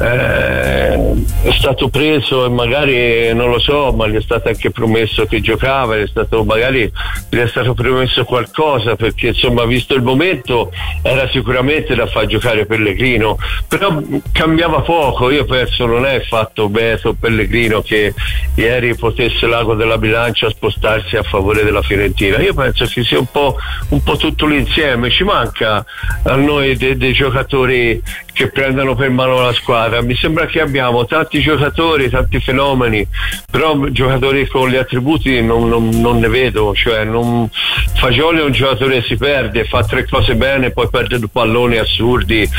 Eh, è stato preso e magari non lo so, ma gli è stato anche promesso che giocava, gli è stato, magari gli è stato promesso qualcosa, perché insomma visto il momento era sicuramente da far giocare Pellegrino, però cambiava poco. Io penso non è fatto Beto Pellegrino che, ieri potesse l'ago della bilancia spostarsi a favore della Fiorentina. Io penso che sia un po', un po' tutto l'insieme. Ci manca a noi dei, dei giocatori che prendano per mano la squadra. Mi sembra che abbiamo tanti giocatori, tanti fenomeni, però giocatori con gli attributi non, non, non ne vedo. Cioè non, Fagioli è un giocatore che si perde, fa tre cose bene, poi perde due palloni assurdi.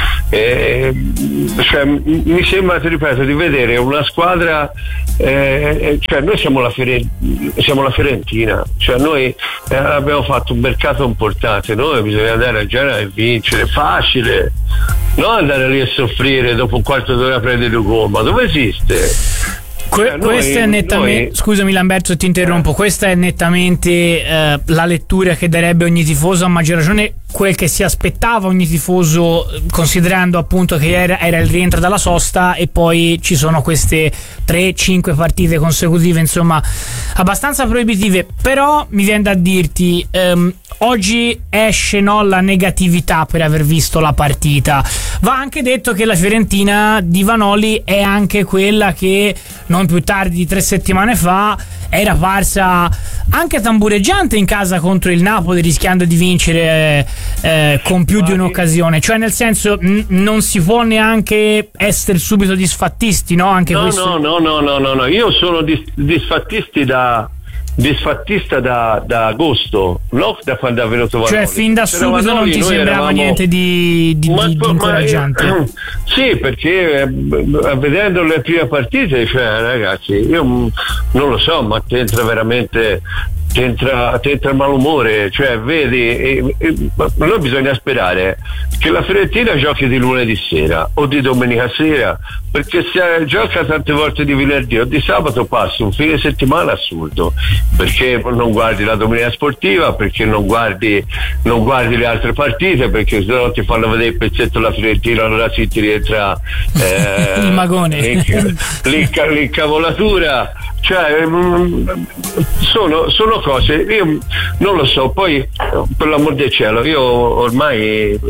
E, cioè, mi sembra, ti ripeto, di vedere una squadra, eh, cioè noi siamo la, Fiore, siamo la Fiorentina, cioè noi eh, abbiamo fatto un mercato importante, noi bisogna andare a Genova e vincere, facile, non andare lì a soffrire dopo un quarto d'ora a prendere due gol, ma dove esiste? Que- Cioè, noi, questa è nettamente, noi... scusami Lamberto, ti interrompo, questa è nettamente eh, la lettura che darebbe ogni tifoso, a maggior ragione quel che si aspettava ogni tifoso, considerando appunto che era, era il rientro dalla sosta e poi ci sono queste tre cinque partite consecutive, insomma abbastanza proibitive. Però mi viene da dirti, ehm, oggi esce no, la negatività per aver visto la partita. Va anche detto che la Fiorentina di Vanoli è anche quella che non più tardi di tre settimane fa era parsa anche tambureggiante in casa contro il Napoli, rischiando di vincere eh, con più di un'occasione. Cioè nel senso n- non si può neanche essere subito disfattisti, no? Anche no, questo... no, no, no, no, no, no, io sono dis- disfattisti da disfattista da, da agosto, non da quando è venuto Vanoli. Cioè fin da C'era subito Vanoli, non ti sembrava eravamo... niente di, di, ma, di, di incoraggiante? Ma, eh, sì, perché eh, vedendo le prime partite, cioè ragazzi, io mh, non lo so, ma ti entra veramente ti entra, ti entra malumore, cioè vedi, e, e, noi bisogna sperare che la Fiorentina giochi di lunedì sera o di domenica sera, perché se gioca tante volte di venerdì o di sabato passi un fine settimana assurdo, perché non guardi la domenica sportiva, perché non guardi non guardi le altre partite, perché se no ti fanno vedere il pezzetto della Fiorentina, allora sì ti rientra eh, il magone, l'inca, l'incavolatura, cioè sono, sono cose, io non lo so, poi per l'amor del cielo io ormai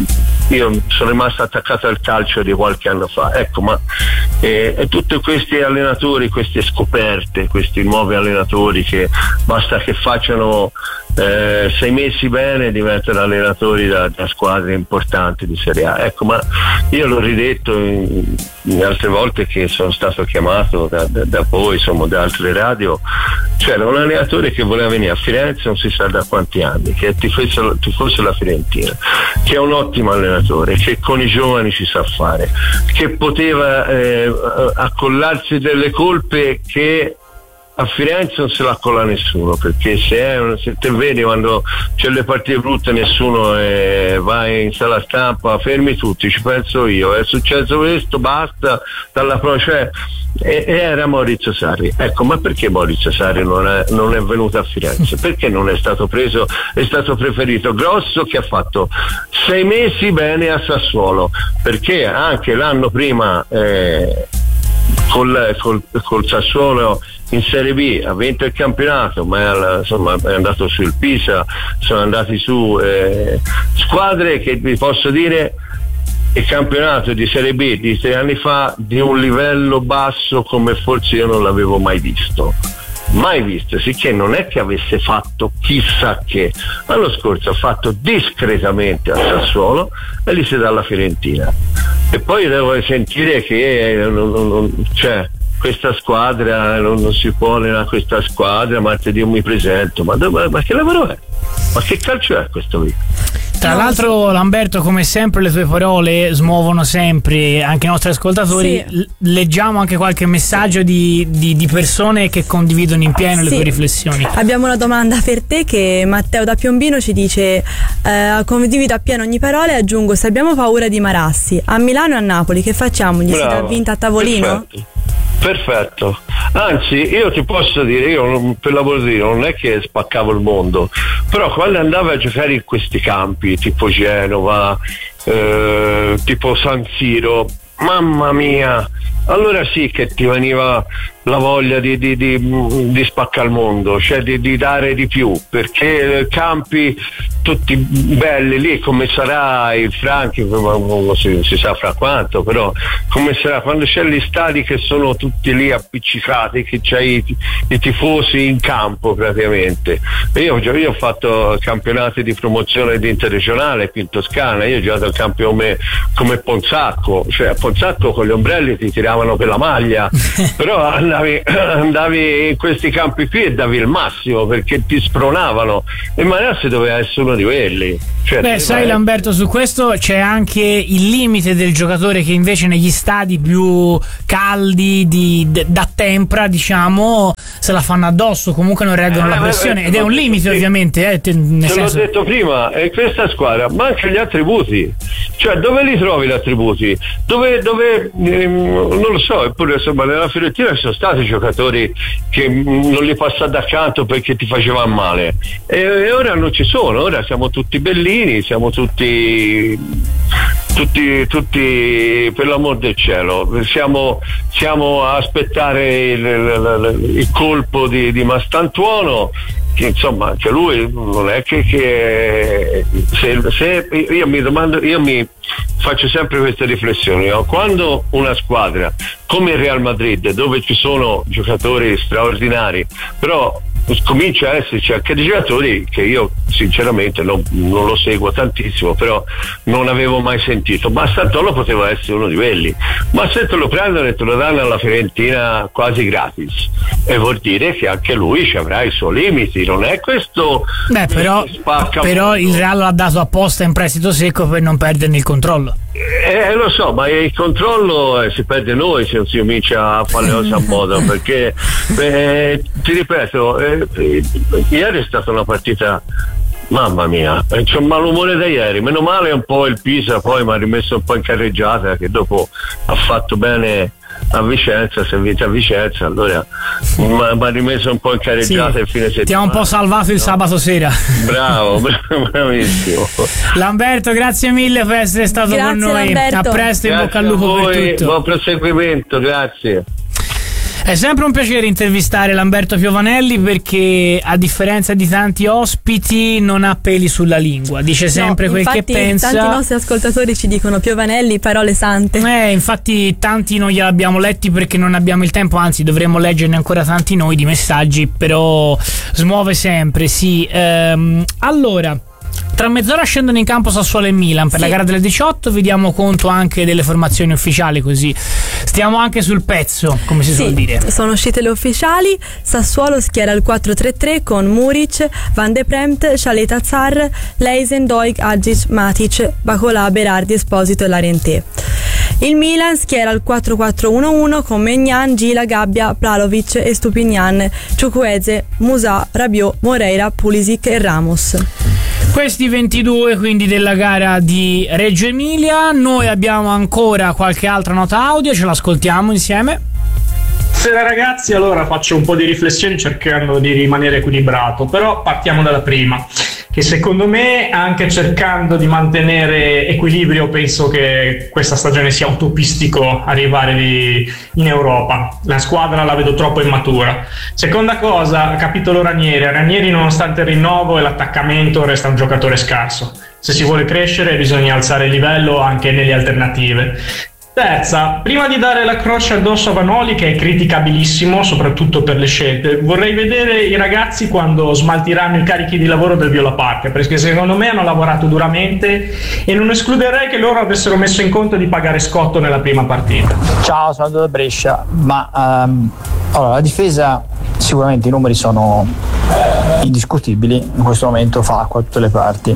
io sono rimasto attaccato al calcio di qualche anno fa, ecco, ma eh, e tutti questi allenatori, queste scoperte, questi nuovi allenatori che basta che facciano eh, sei mesi bene diventano allenatori da, da squadre importanti di Serie A, ecco, ma io l'ho ridetto in, in altre volte che sono stato chiamato da, da, da voi, insomma, da altre radio. C'era un allenatore che voleva venire a Firenze non si sa da quanti anni, che è tifoso, tifoso della Fiorentina, che è un ottimo allenatore, che con i giovani ci sa fare, che poteva eh, accollarsi delle colpe che a Firenze non se la accolla nessuno, perché se, è, se te vedi quando c'è le partite brutte nessuno eh, va in sala stampa, fermi tutti, ci penso io, è successo questo, basta, dalla pro, cioè, e, e era Maurizio Sarri. Ecco, ma perché Maurizio Sarri non è, non è venuto a Firenze? Perché non è stato preso, è stato preferito Grosso, che ha fatto sei mesi bene a Sassuolo, perché anche l'anno prima eh, col, col, col Sassuolo in Serie B ha vinto il campionato, ma è, insomma, è andato sul Pisa, sono andati su eh, squadre che vi posso dire il campionato di Serie B di tre anni fa di un livello basso come forse io non l'avevo mai visto mai visto, sicché non è che avesse fatto chissà che. L'anno scorso ha fatto discretamente a Sassuolo e lì si dà alla Fiorentina, e poi devo sentire che non, non, non, cioè questa squadra non, non si può allenare questa squadra, martedì io mi presento, ma, ma, ma che lavoro è? Ma che calcio è questo qui? Tra l'altro, Lamberto, come sempre le tue parole smuovono sempre anche i nostri ascoltatori. Sì. L- leggiamo anche qualche messaggio di, di, di persone che condividono in pieno sì. le tue riflessioni. Abbiamo una domanda per te che Matteo da Piombino ci dice eh, condivido appieno ogni parola e aggiungo: se abbiamo paura di Marassi a Milano e a Napoli, che facciamo? Gli Bravo. si dà vinta a tavolino? Perfetto. Perfetto, anzi io ti posso dire, io per lavoro di non è che spaccavo il mondo, però quando andavo a giocare in questi campi tipo Genova, eh, tipo San Siro, mamma mia, allora sì che ti veniva la voglia di, di, di, di spaccare il mondo, cioè di, di dare di più, perché campi tutti belli lì, come sarà il Franchi, non si, si sa fra quanto, però come sarà quando c'è gli stadi che sono tutti lì appiccicati, che c'è i, i tifosi in campo praticamente. E io, io ho fatto campionati di promozione di interregionale qui in Toscana, io ho giocato al campo come, come Ponzacco, cioè a Ponzacco con gli ombrelli ti tiravano per la maglia, però andavi, andavi in questi campi qui e davi il massimo perché ti spronavano, e Manassi doveva essere uno di quelli. Cioè, beh, sai, vai... Lamberto, su questo c'è anche il limite del giocatore che invece negli stadi più caldi di, de, da tempra, diciamo, se la fanno addosso, comunque non reggono eh, la pressione, eh, ed è un limite, sì, ovviamente, eh, te, nel te senso... l'ho detto prima, e questa squadra manca gli attributi, cioè dove li trovi gli attributi? Dove, dove ehm, non lo so, eppure insomma nella Fiorentina ci sono stati giocatori che mh, non li passate accanto perché ti facevano male, e, e ora non ci sono, ora siamo tutti bellini, siamo tutti tutti, tutti per l'amor del cielo, siamo, siamo a aspettare il, il, il colpo di, di Mastantuono, che insomma che lui non è che, che se, se io mi domando, io mi faccio sempre queste riflessioni, no? Quando una squadra come il Real Madrid, dove ci sono giocatori straordinari, però comincia a esserci anche dei giocatori che io sinceramente non, non lo seguo tantissimo, però non avevo mai sentito. Mastantuono poteva essere uno di quelli, ma se te lo prendono e te lo danno alla Fiorentina quasi gratis, e vuol dire che anche lui ci avrà i suoi limiti, non è questo. Beh, però, però il Real l'ha dato apposta in prestito secco per non perderne il controllo. Eh, lo so, ma il controllo eh, si perde noi se non si comincia a fare le cose a modo, perché eh, ti ripeto, eh, eh, ieri è stata una partita, mamma mia, eh, c'ho un malumore da ieri, meno male un po' il Pisa poi mi ha rimesso un po' in carreggiata, che dopo ha fatto bene a Vicenza, si è vinto a Vicenza, allora mi ha rimesso un po' in carreggiata, sì, il fine settimana. Ti ha un po' salvato il no? sabato sera. Bravo, bravissimo. Lamberto, grazie mille per essere stato grazie, con noi. Lamberto. A presto e in bocca al lupo per tutto. Buon proseguimento, grazie. È sempre un piacere intervistare Lamberto Piovanelli, perché a differenza di tanti ospiti non ha peli sulla lingua, dice sempre no, quel che pensa. Tanti nostri ascoltatori ci dicono Piovanelli, parole sante. Eh, infatti tanti non gliel'abbiamo letti perché non abbiamo il tempo, anzi dovremmo leggerne ancora tanti noi di messaggi, però smuove sempre, sì. Ehm, allora, tra mezz'ora scendono in campo Sassuolo e Milan per sì. la gara delle diciotto, vi diamo conto anche delle formazioni ufficiali, così stiamo anche sul pezzo, come si sì, suol dire. Sono uscite le ufficiali. Sassuolo schiera il quattro tre tre con Muric, Van de Premt, Shaleta Zar, Leisen, Doig, Agic, Matic, Bacolà, Berardi, Esposito e Larienté. Il Milan schiera il quattro quattro uno uno con Maignan, Gila, Gabbia, Plalovic e Stupignan, Ciukwueze, Musà, Rabiot, Moreira, Pulisic e Ramos. Questi ventidue quindi della gara di Reggio Emilia. Noi abbiamo ancora qualche altra nota audio, ce l'ascoltiamo insieme. Buonasera ragazzi, allora faccio un po' di riflessioni cercando di rimanere equilibrato, però partiamo dalla prima, che secondo me, anche cercando di mantenere equilibrio, penso che questa stagione sia utopistico arrivare di, in Europa. La squadra la vedo troppo immatura. Seconda cosa, capitolo Ranieri. Ranieri, nonostante il rinnovo e l'attaccamento, resta un giocatore scarso. Se si vuole crescere bisogna alzare il livello anche nelle alternative. Terza, prima di dare la croce addosso a Vanoli, che è criticabilissimo soprattutto per le scelte, vorrei vedere i ragazzi quando smaltiranno i carichi di lavoro del Viola Park, perché secondo me hanno lavorato duramente e non escluderei che loro avessero messo in conto di pagare scotto nella prima partita. Ciao, sono da Brescia, ma um, allora, la difesa sicuramente i numeri sono indiscutibili, in questo momento fa acqua a tutte le parti.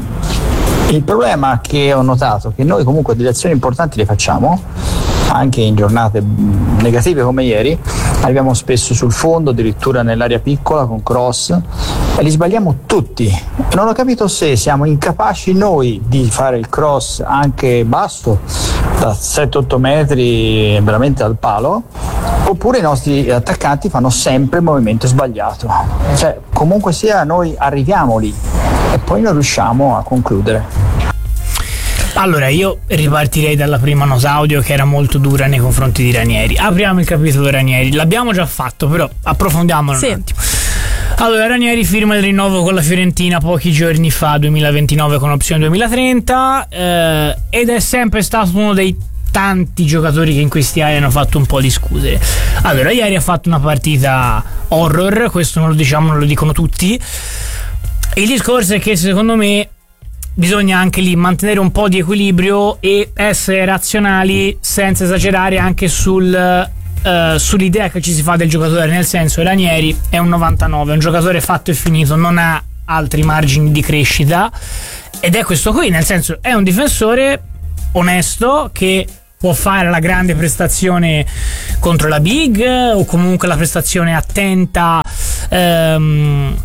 Il problema che ho notato è che noi comunque delle azioni importanti le facciamo, anche in giornate negative come ieri, arriviamo spesso sul fondo, addirittura nell'area piccola con cross, e li sbagliamo tutti. Non ho capito se siamo incapaci noi di fare il cross anche basso, da sette otto metri veramente al palo, oppure i nostri attaccanti fanno sempre il movimento sbagliato. Cioè, comunque sia, noi arriviamo lì e poi non riusciamo a concludere. Allora, io ripartirei dalla prima nota audio, che era molto dura nei confronti di Ranieri. Apriamo il capitolo Ranieri, l'abbiamo già fatto, però approfondiamolo sì. un attimo. Allora, Ranieri firma il rinnovo con la Fiorentina pochi giorni fa, duemilaventinove con opzione duemilatrenta, eh, ed è sempre stato uno dei tanti giocatori che in questi anni hanno fatto un po' discutere. Allora, ieri ha fatto una partita horror, questo non lo diciamo, non lo dicono tutti. Il discorso è che secondo me bisogna anche lì mantenere un po' di equilibrio e essere razionali senza esagerare anche sul uh, sull'idea che ci si fa del giocatore, nel senso, Ranieri è un novantanove, è un giocatore fatto e finito, non ha altri margini di crescita, ed è questo qui, nel senso, è un difensore onesto che può fare la grande prestazione contro la big, o comunque la prestazione attenta ehm,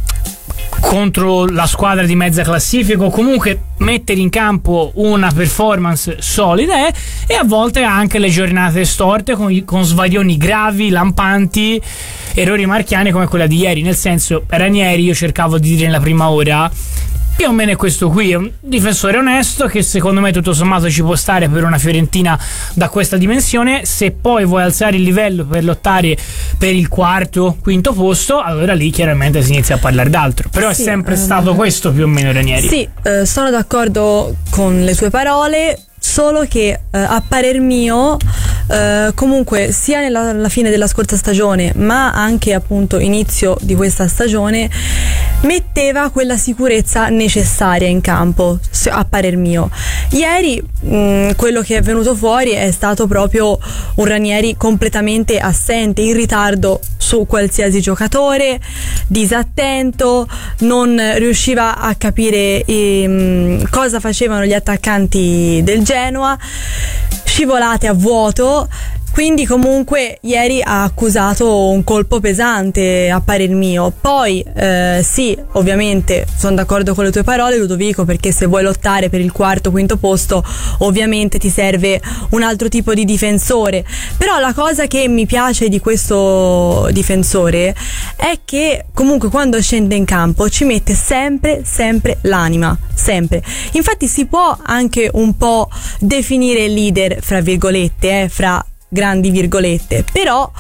contro la squadra di mezza classifica, o comunque mettere in campo una performance solida, eh, e a volte anche le giornate storte con, con svarioni gravi, lampanti, errori marchiani come quella di ieri. Nel senso, Ranieri, io cercavo di dire nella prima ora, più o meno è questo qui, è un difensore onesto che secondo me tutto sommato ci può stare per una Fiorentina da questa dimensione. Se poi vuoi alzare il livello per lottare per il quarto, quinto posto, allora lì chiaramente si inizia a parlare d'altro, però sì, è sempre um, stato questo più o meno Ranieri. Sì, eh, sono d'accordo con le tue parole, solo che eh, a parer mio eh, comunque sia nella, alla fine della scorsa stagione ma anche appunto inizio di questa stagione metteva quella sicurezza necessaria in campo, a parer mio. Ieri mh, quello che è venuto fuori è stato proprio un Ranieri completamente assente, in ritardo su qualsiasi giocatore, disattento, non riusciva a capire ehm, cosa facevano gli attaccanti del Genoa, scivolate a vuoto. Quindi comunque ieri ha accusato un colpo pesante a parer mio. Poi eh, sì, ovviamente sono d'accordo con le tue parole, Ludovico, perché se vuoi lottare per il quarto quinto posto ovviamente ti serve un altro tipo di difensore. Però la cosa che mi piace di questo difensore è che comunque quando scende in campo ci mette sempre sempre l'anima, sempre. Infatti si può anche un po' definire leader fra virgolette, eh, fra grandi virgolette, però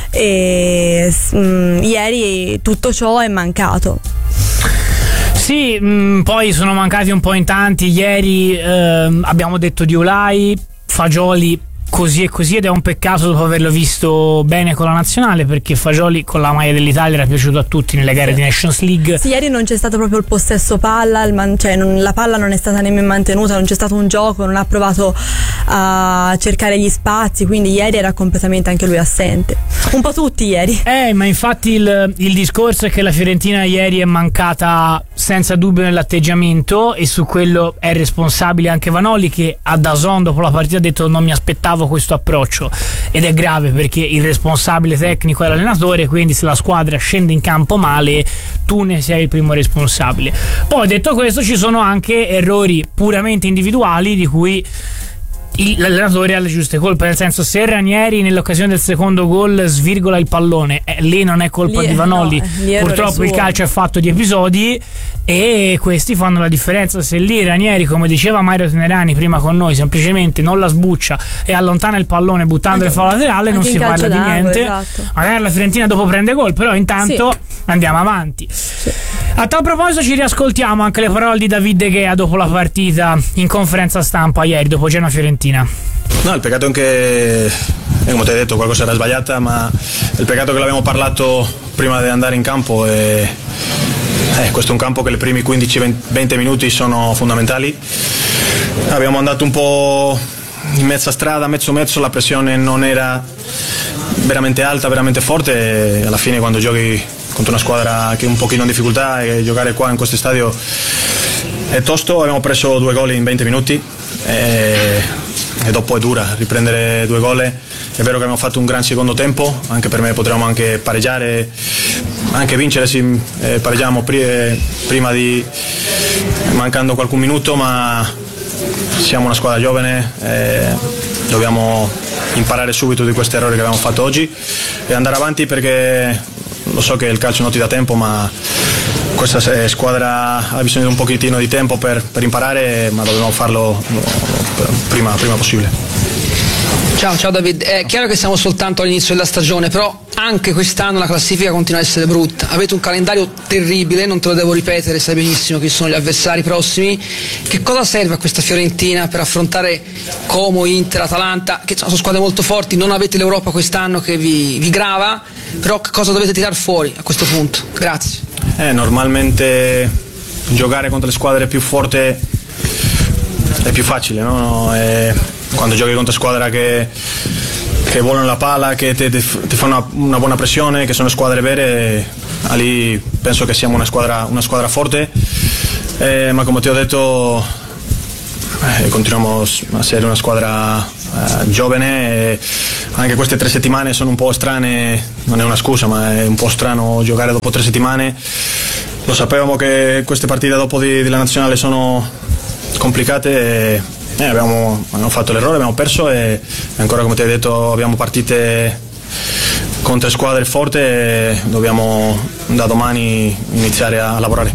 eh, mh, ieri tutto ciò è mancato. Sì, mh, poi sono mancati un po' in tanti. Ieri eh, abbiamo detto di Olai, Fagioli così e così, ed è un peccato dopo averlo visto bene con la nazionale, perché Fagioli con la maglia dell'Italia era piaciuto a tutti nelle gare sì. di Nations League. Sì, ieri non c'è stato proprio il possesso palla, il man- cioè non, la palla non è stata nemmeno mantenuta, non c'è stato un gioco, non ha provato a cercare gli spazi, quindi ieri era completamente anche lui assente. Un po' tutti ieri. Eh, ma infatti il, il discorso è che la Fiorentina ieri è mancata senza dubbio nell'atteggiamento, e su quello è responsabile anche Vanoli, che a D A Z N dopo la partita ha detto non mi aspettavo questo approccio, ed è grave perché il responsabile tecnico è l'allenatore, quindi se la squadra scende in campo male tu ne sei il primo responsabile. Poi detto questo, ci sono anche errori puramente individuali di cui l'allenatore ha le giuste colpe, nel senso, se Ranieri nell'occasione del secondo gol svirgola il pallone, eh, lì non è colpa lì, di Vanoli, no, purtroppo il calcio è fatto di episodi e questi fanno la differenza. Se lì Ranieri, come diceva Mario Tenerani prima con noi, semplicemente non la sbuccia e allontana il pallone buttando il fallo laterale, non si parla di niente, esatto. Magari la Fiorentina dopo prende gol, però intanto sì. andiamo avanti. Sì. A tal proposito ci riascoltiamo anche le parole di David De Gea dopo la partita in conferenza stampa ieri dopo Genoa Fiorentina. No, il peccato è che, come ti hai detto, qualcosa era sbagliata, ma il peccato che l'abbiamo parlato prima di andare in campo è, eh, questo è un campo che i primi quindici venti minuti sono fondamentali. Abbiamo andato un po' in mezza strada, mezzo mezzo, la pressione non era veramente alta, veramente forte, e alla fine quando giochi contro una squadra che è un pochino in difficoltà, e giocare qua in questo stadio è tosto. Abbiamo preso due gol in venti minuti e, e dopo è dura riprendere due gol. È vero che abbiamo fatto un gran secondo tempo, anche per me potremmo anche pareggiare, anche vincere, sì, eh, pareggiamo pri- prima di mancando qualche minuto, ma siamo una squadra giovane, eh, dobbiamo imparare subito di questi errori che abbiamo fatto oggi e andare avanti, perché lo so che il calcio non ti dà tempo, ma questa squadra ha bisogno di un pochettino di tempo per, per imparare, ma dobbiamo farlo prima, prima possibile. Ciao, ciao David, è chiaro che siamo soltanto all'inizio della stagione, però anche quest'anno la classifica continua a essere brutta, avete un calendario terribile, non te lo devo ripetere, sai benissimo chi sono gli avversari prossimi. Che cosa serve a questa Fiorentina per affrontare Como, Inter, Atalanta, che sono squadre molto forti? Non avete l'Europa quest'anno che vi, vi grava, però che cosa dovete tirare fuori a questo punto? Grazie. Eh, normalmente giocare contro le squadre più forti è più facile, no? E quando giochi contro squadra che, che volano la palla, che ti fanno una, una buona pressione, che sono squadre vere, lì penso che siamo una squadra, una squadra forte, eh, ma come ti ho detto eh, continuiamo a essere una squadra eh, giovane, e anche queste tre settimane sono un po' strane, non è una scusa, ma è un po' strano giocare dopo tre settimane. Lo sapevamo che queste partite dopo di, della nazionale sono complicate, e, Eh, abbiamo, abbiamo fatto l'errore, abbiamo perso, e ancora, come ti ho detto, abbiamo partite con tre squadre forti e dobbiamo da domani iniziare a lavorare.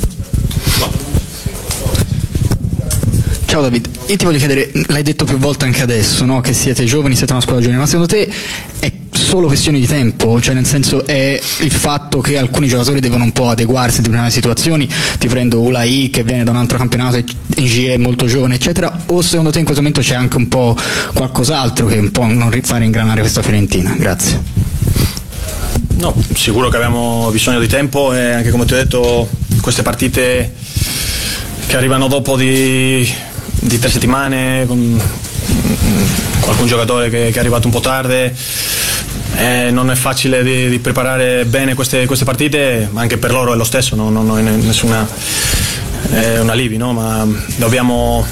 Ciao David, io ti voglio chiedere, l'hai detto più volte anche adesso, no? Che siete giovani, siete una squadra giovane, ma secondo te è solo questione di tempo? Cioè, nel senso, è il fatto che alcuni giocatori devono un po' adeguarsi a determinate situazioni? Ti prendo Ulai che viene da un altro campionato, in G è molto giovane eccetera, o secondo te in questo momento c'è anche un po' qualcos'altro che un po' non fare ingranare questa Fiorentina? Grazie. No, sicuro che abbiamo bisogno di tempo, e anche, come ti ho detto, queste partite che arrivano dopo di di tre settimane con qualcun giocatore che, che è arrivato un po' tardi, eh, non è facile di, di preparare bene queste, queste partite, ma anche per loro è lo stesso, no? Non è nessuna è un alibi, no? Ma dobbiamo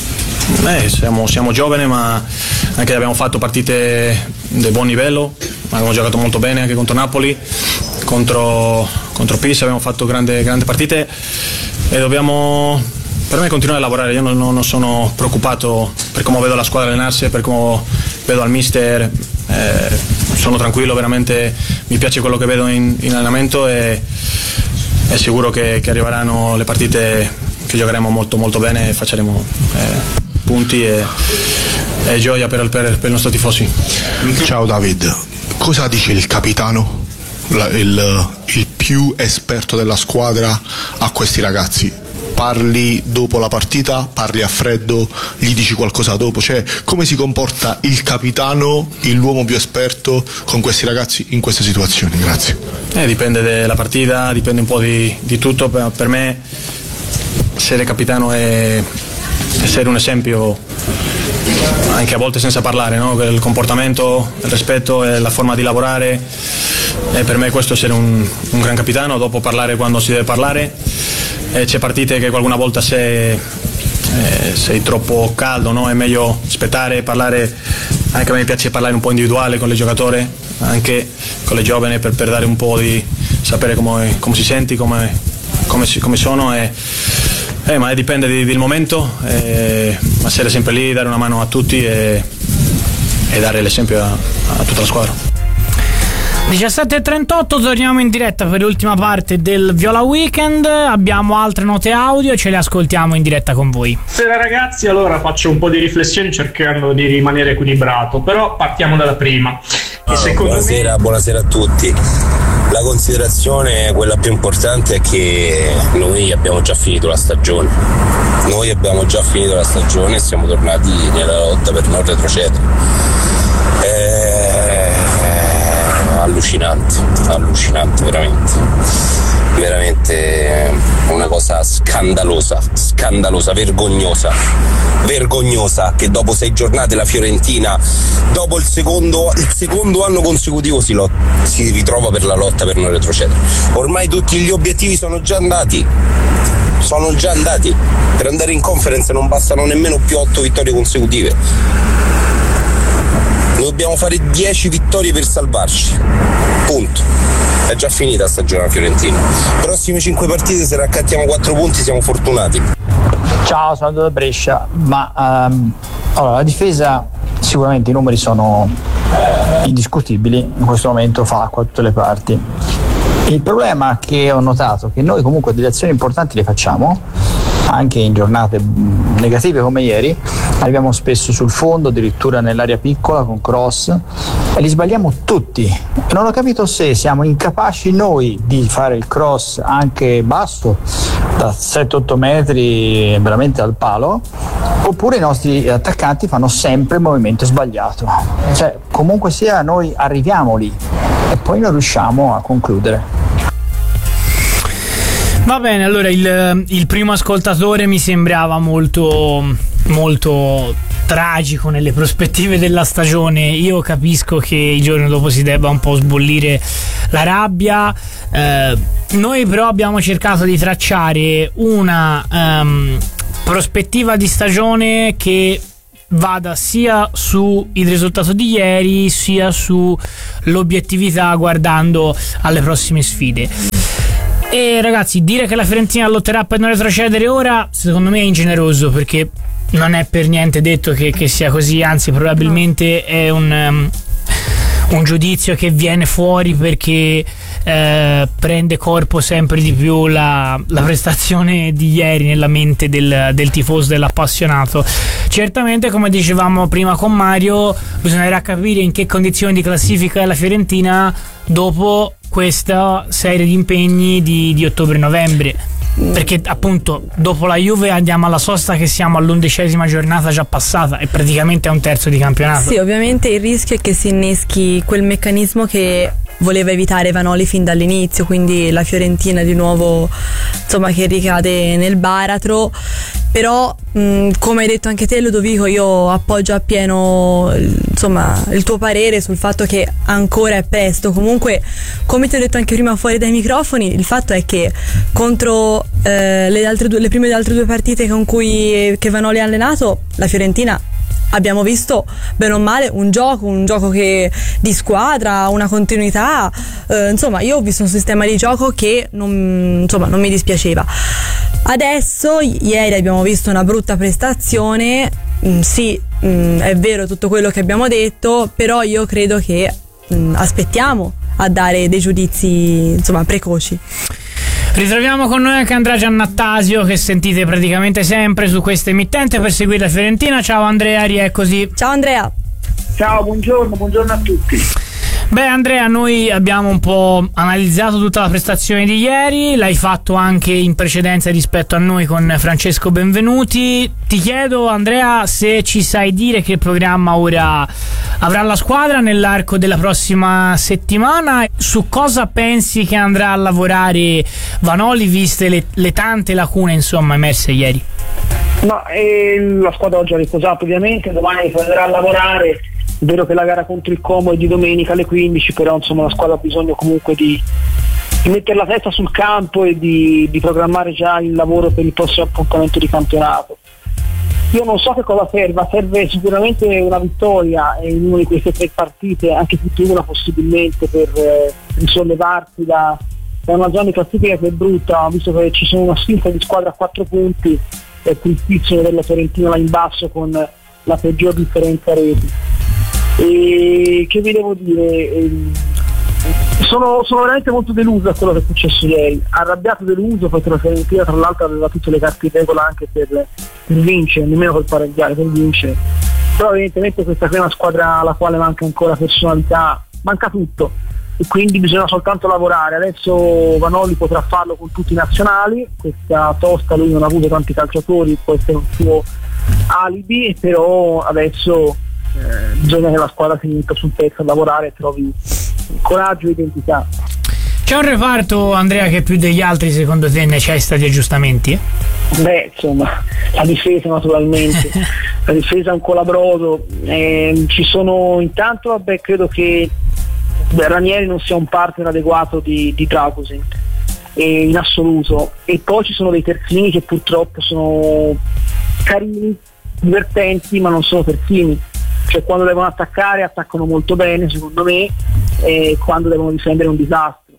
eh, siamo, siamo giovani, ma anche abbiamo fatto partite di buon livello, abbiamo giocato molto bene anche contro Napoli, contro, contro Pisa abbiamo fatto grandi grandi partite, e dobbiamo, per me, continuare a lavorare. Io non, non sono preoccupato per come vedo la squadra allenarsi, per come vedo al mister, eh, sono tranquillo, veramente mi piace quello che vedo in, in allenamento, e è sicuro che, che arriveranno le partite che giocheremo molto molto bene e facciamo eh, punti e, e gioia per, per, per i nostri tifosi. Ciao David, cosa dice il capitano, la, il, il più esperto della squadra, a questi ragazzi? Parli dopo la partita, parli a freddo, gli dici qualcosa dopo? Cioè, come si comporta il capitano, l'uomo più esperto, con questi ragazzi in queste situazioni? Grazie. Eh, dipende dalla partita, dipende un po' di, di tutto. Per, per me essere capitano è essere un esempio, anche a volte senza parlare, no? Il comportamento, il rispetto e la forma di lavorare, e per me questo è essere un, un gran capitano. Dopo parlare quando si deve parlare. E c'è partite che qualcuna volta sei, eh, sei troppo caldo, no? È meglio aspettare, parlare. Anche a me piace parlare un po' individuale con le giocatori, anche con le giovani, per, per dare un po' di sapere come, come si senti, come, come, si, come sono, e, eh, ma dipende di, del momento, eh, ma essere sempre lì, dare una mano a tutti e, e dare l'esempio a, a tutta la squadra. diciassette e trentotto, torniamo in diretta per l'ultima parte del Viola Weekend. Abbiamo altre note audio, ce le ascoltiamo in diretta con voi. Buonasera ragazzi, allora faccio un po' di riflessioni cercando di rimanere equilibrato, però partiamo dalla prima. E secondo buonasera, me... buonasera a tutti. La considerazione, quella più importante, è che noi abbiamo già finito la stagione. Noi abbiamo già finito la stagione e siamo tornati nella lotta per non retrocedere. Eh... allucinante, allucinante, veramente, veramente una cosa scandalosa, scandalosa, vergognosa, vergognosa, che dopo sei giornate la Fiorentina, dopo il secondo, il secondo anno consecutivo si, lot- si ritrova per la lotta per non retrocedere. Ormai tutti gli obiettivi sono già andati, sono già andati, per andare in Conference non bastano nemmeno più otto vittorie consecutive. Dobbiamo fare dieci vittorie per salvarci, punto. È già finita la stagione fiorentina. Prossime cinque partite, se raccattiamo quattro punti siamo fortunati. Ciao, sono da Brescia, ma um, allora, la difesa, sicuramente i numeri sono indiscutibili, in questo momento fa acqua da tutte le parti. Il problema che ho notato è che noi comunque delle azioni importanti le facciamo, anche in giornate negative come ieri, arriviamo spesso sul fondo, addirittura nell'area piccola con cross, e li sbagliamo tutti. Non ho capito se siamo incapaci noi di fare il cross anche basso, da sette otto metri veramente al palo, oppure i nostri attaccanti fanno sempre il movimento sbagliato. Cioè, comunque sia, noi arriviamo lì e poi non riusciamo a concludere. Va bene, allora il, il primo ascoltatore mi sembrava molto, molto tragico nelle prospettive della stagione. Io capisco che il giorno dopo si debba un po' sbollire la rabbia. Eh, noi però abbiamo cercato di tracciare una um, prospettiva di stagione che vada sia sul risultato di ieri sia sull'obiettività guardando alle prossime sfide. E ragazzi, dire che la Fiorentina lotterà per non retrocedere ora secondo me è ingeneroso, perché non è per niente detto che, che sia così, anzi probabilmente è un, um, un giudizio che viene fuori perché eh, prende corpo sempre di più la, la prestazione di ieri nella mente del, del tifoso, dell'appassionato. Certamente, come dicevamo prima con Mario, bisognerà capire in che condizioni di classifica è la Fiorentina dopo questa serie di impegni di, di ottobre-novembre, perché appunto dopo la Juve andiamo alla sosta che siamo all'undicesima giornata già passata e praticamente è un terzo di campionato. Sì, ovviamente il rischio è che si inneschi quel meccanismo che voleva evitare Vanoli fin dall'inizio, quindi la Fiorentina di nuovo insomma che ricade nel baratro. Però mh, come hai detto anche te, Ludovico, io appoggio appieno insomma il tuo parere sul fatto che ancora è presto. Comunque, come ti ho detto anche prima fuori dai microfoni, il fatto è che contro eh, le, altre due, le prime delle altre due partite con cui che Vanoli ha allenato, la Fiorentina abbiamo visto bene o male un gioco, un gioco che di squadra, una continuità, eh, insomma io ho visto un sistema di gioco che non, insomma, non mi dispiaceva. Adesso, ieri abbiamo visto una brutta prestazione, mm, sì, mm, è vero tutto quello che abbiamo detto, però io credo che mm, aspettiamo a dare dei giudizi insomma precoci. Ritroviamo con noi anche Andrea Giannattasio, che sentite praticamente sempre su questa emittente per seguire la Fiorentina. Ciao Andrea, rieccoci. Ciao Andrea. Ciao, buongiorno, buongiorno a tutti. Beh Andrea, noi abbiamo un po' analizzato tutta la prestazione di ieri, l'hai fatto anche in precedenza rispetto a noi con Francesco Benvenuti. Ti chiedo Andrea se ci sai dire che programma ora avrà la squadra nell'arco della prossima settimana, su cosa pensi che andrà a lavorare Vanoli viste le, le tante lacune insomma emerse ieri. No, eh, la squadra oggi ha riposato ovviamente, domani riprenderà a lavorare. È vero che la gara contro il Como è di domenica alle quindici, però insomma la squadra ha bisogno comunque di, di mettere la testa sul campo e di, di programmare già il lavoro per il prossimo appuntamento di campionato. Io non so che cosa serva, serve sicuramente una vittoria in una di queste tre partite, anche più di una possibilmente, per eh, risollevarsi da, da una zona di classifica che è brutta, visto che ci sono una sfida di squadra a quattro punti, è tristissimo della Fiorentina là in basso con la peggior differenza reti. E che vi devo dire, sono, sono veramente molto deluso da quello che è successo ieri, arrabbiato, deluso, perché la Fiorentina tra l'altro aveva tutte le carte in regola anche per, per vincere, nemmeno per pareggiare, per vincere. Però evidentemente questa è una squadra alla quale manca ancora personalità, manca tutto, e quindi bisogna soltanto lavorare. Adesso Vanoli potrà farlo con tutti i nazionali, questa tosta lui non ha avuto tanti calciatori, può essere un suo alibi, però adesso Eh, bisogna che la squadra si metta sul pezzo a lavorare e trovi coraggio e identità. C'è un reparto, Andrea, che più degli altri secondo te necessita di aggiustamenti? Beh, insomma, la difesa naturalmente, la difesa è un colabrodo, eh, ci sono intanto, vabbè, credo che beh, Ranieri non sia un partner adeguato di, di Dragusin eh, in assoluto, e poi ci sono dei terzini che purtroppo sono carini, divertenti, ma non sono terzini. Cioè quando devono attaccare attaccano molto bene secondo me, e quando devono difendere è un disastro.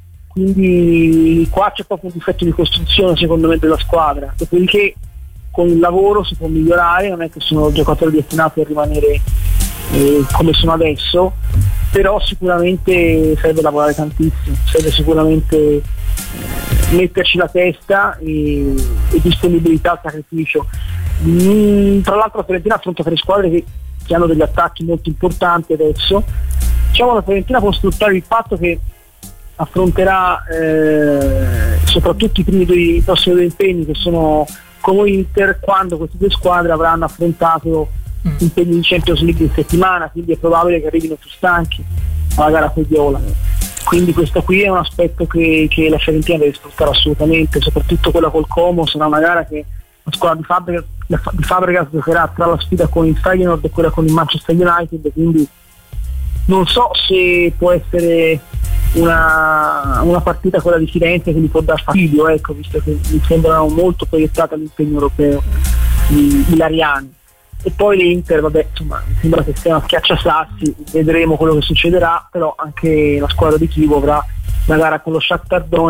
Quindi qua c'è proprio un difetto di costruzione secondo me della squadra, dopodiché con il lavoro si può migliorare, non è che sono giocatori destinati a rimanere eh, come sono adesso, però sicuramente serve lavorare tantissimo, serve sicuramente metterci la testa e, e disponibilità al sacrificio. Mm, tra l'altro la Fiorentina affronta tre squadre che, che hanno degli attacchi molto importanti adesso. Diciamo la Fiorentina può sfruttare il fatto che affronterà eh, soprattutto i primi due, i prossimi due impegni, che sono come Inter, quando queste due squadre avranno affrontato mm. impegni di Champions League in settimana, quindi è probabile che arrivino più stanchi alla gara con Viola. Quindi questo qui è un aspetto che, che la Fiorentina deve sfruttare assolutamente, soprattutto quella col Como. Sarà una gara che la squadra di Fabregas, di Fabregas giocherà tra la sfida con il Feyenoord e quella con il Manchester United, quindi non so se può essere una, una partita quella di Firenze che gli può dar fastidio, ecco, visto che mi sembrano molto proiettate all'impegno europeo i, i Lariani. E poi l'Inter, vabbè, insomma, mi sembra che sia una schiacciasassi, vedremo quello che succederà, però anche la squadra di Chievo avrà la gara con lo Shakhtar Donetsk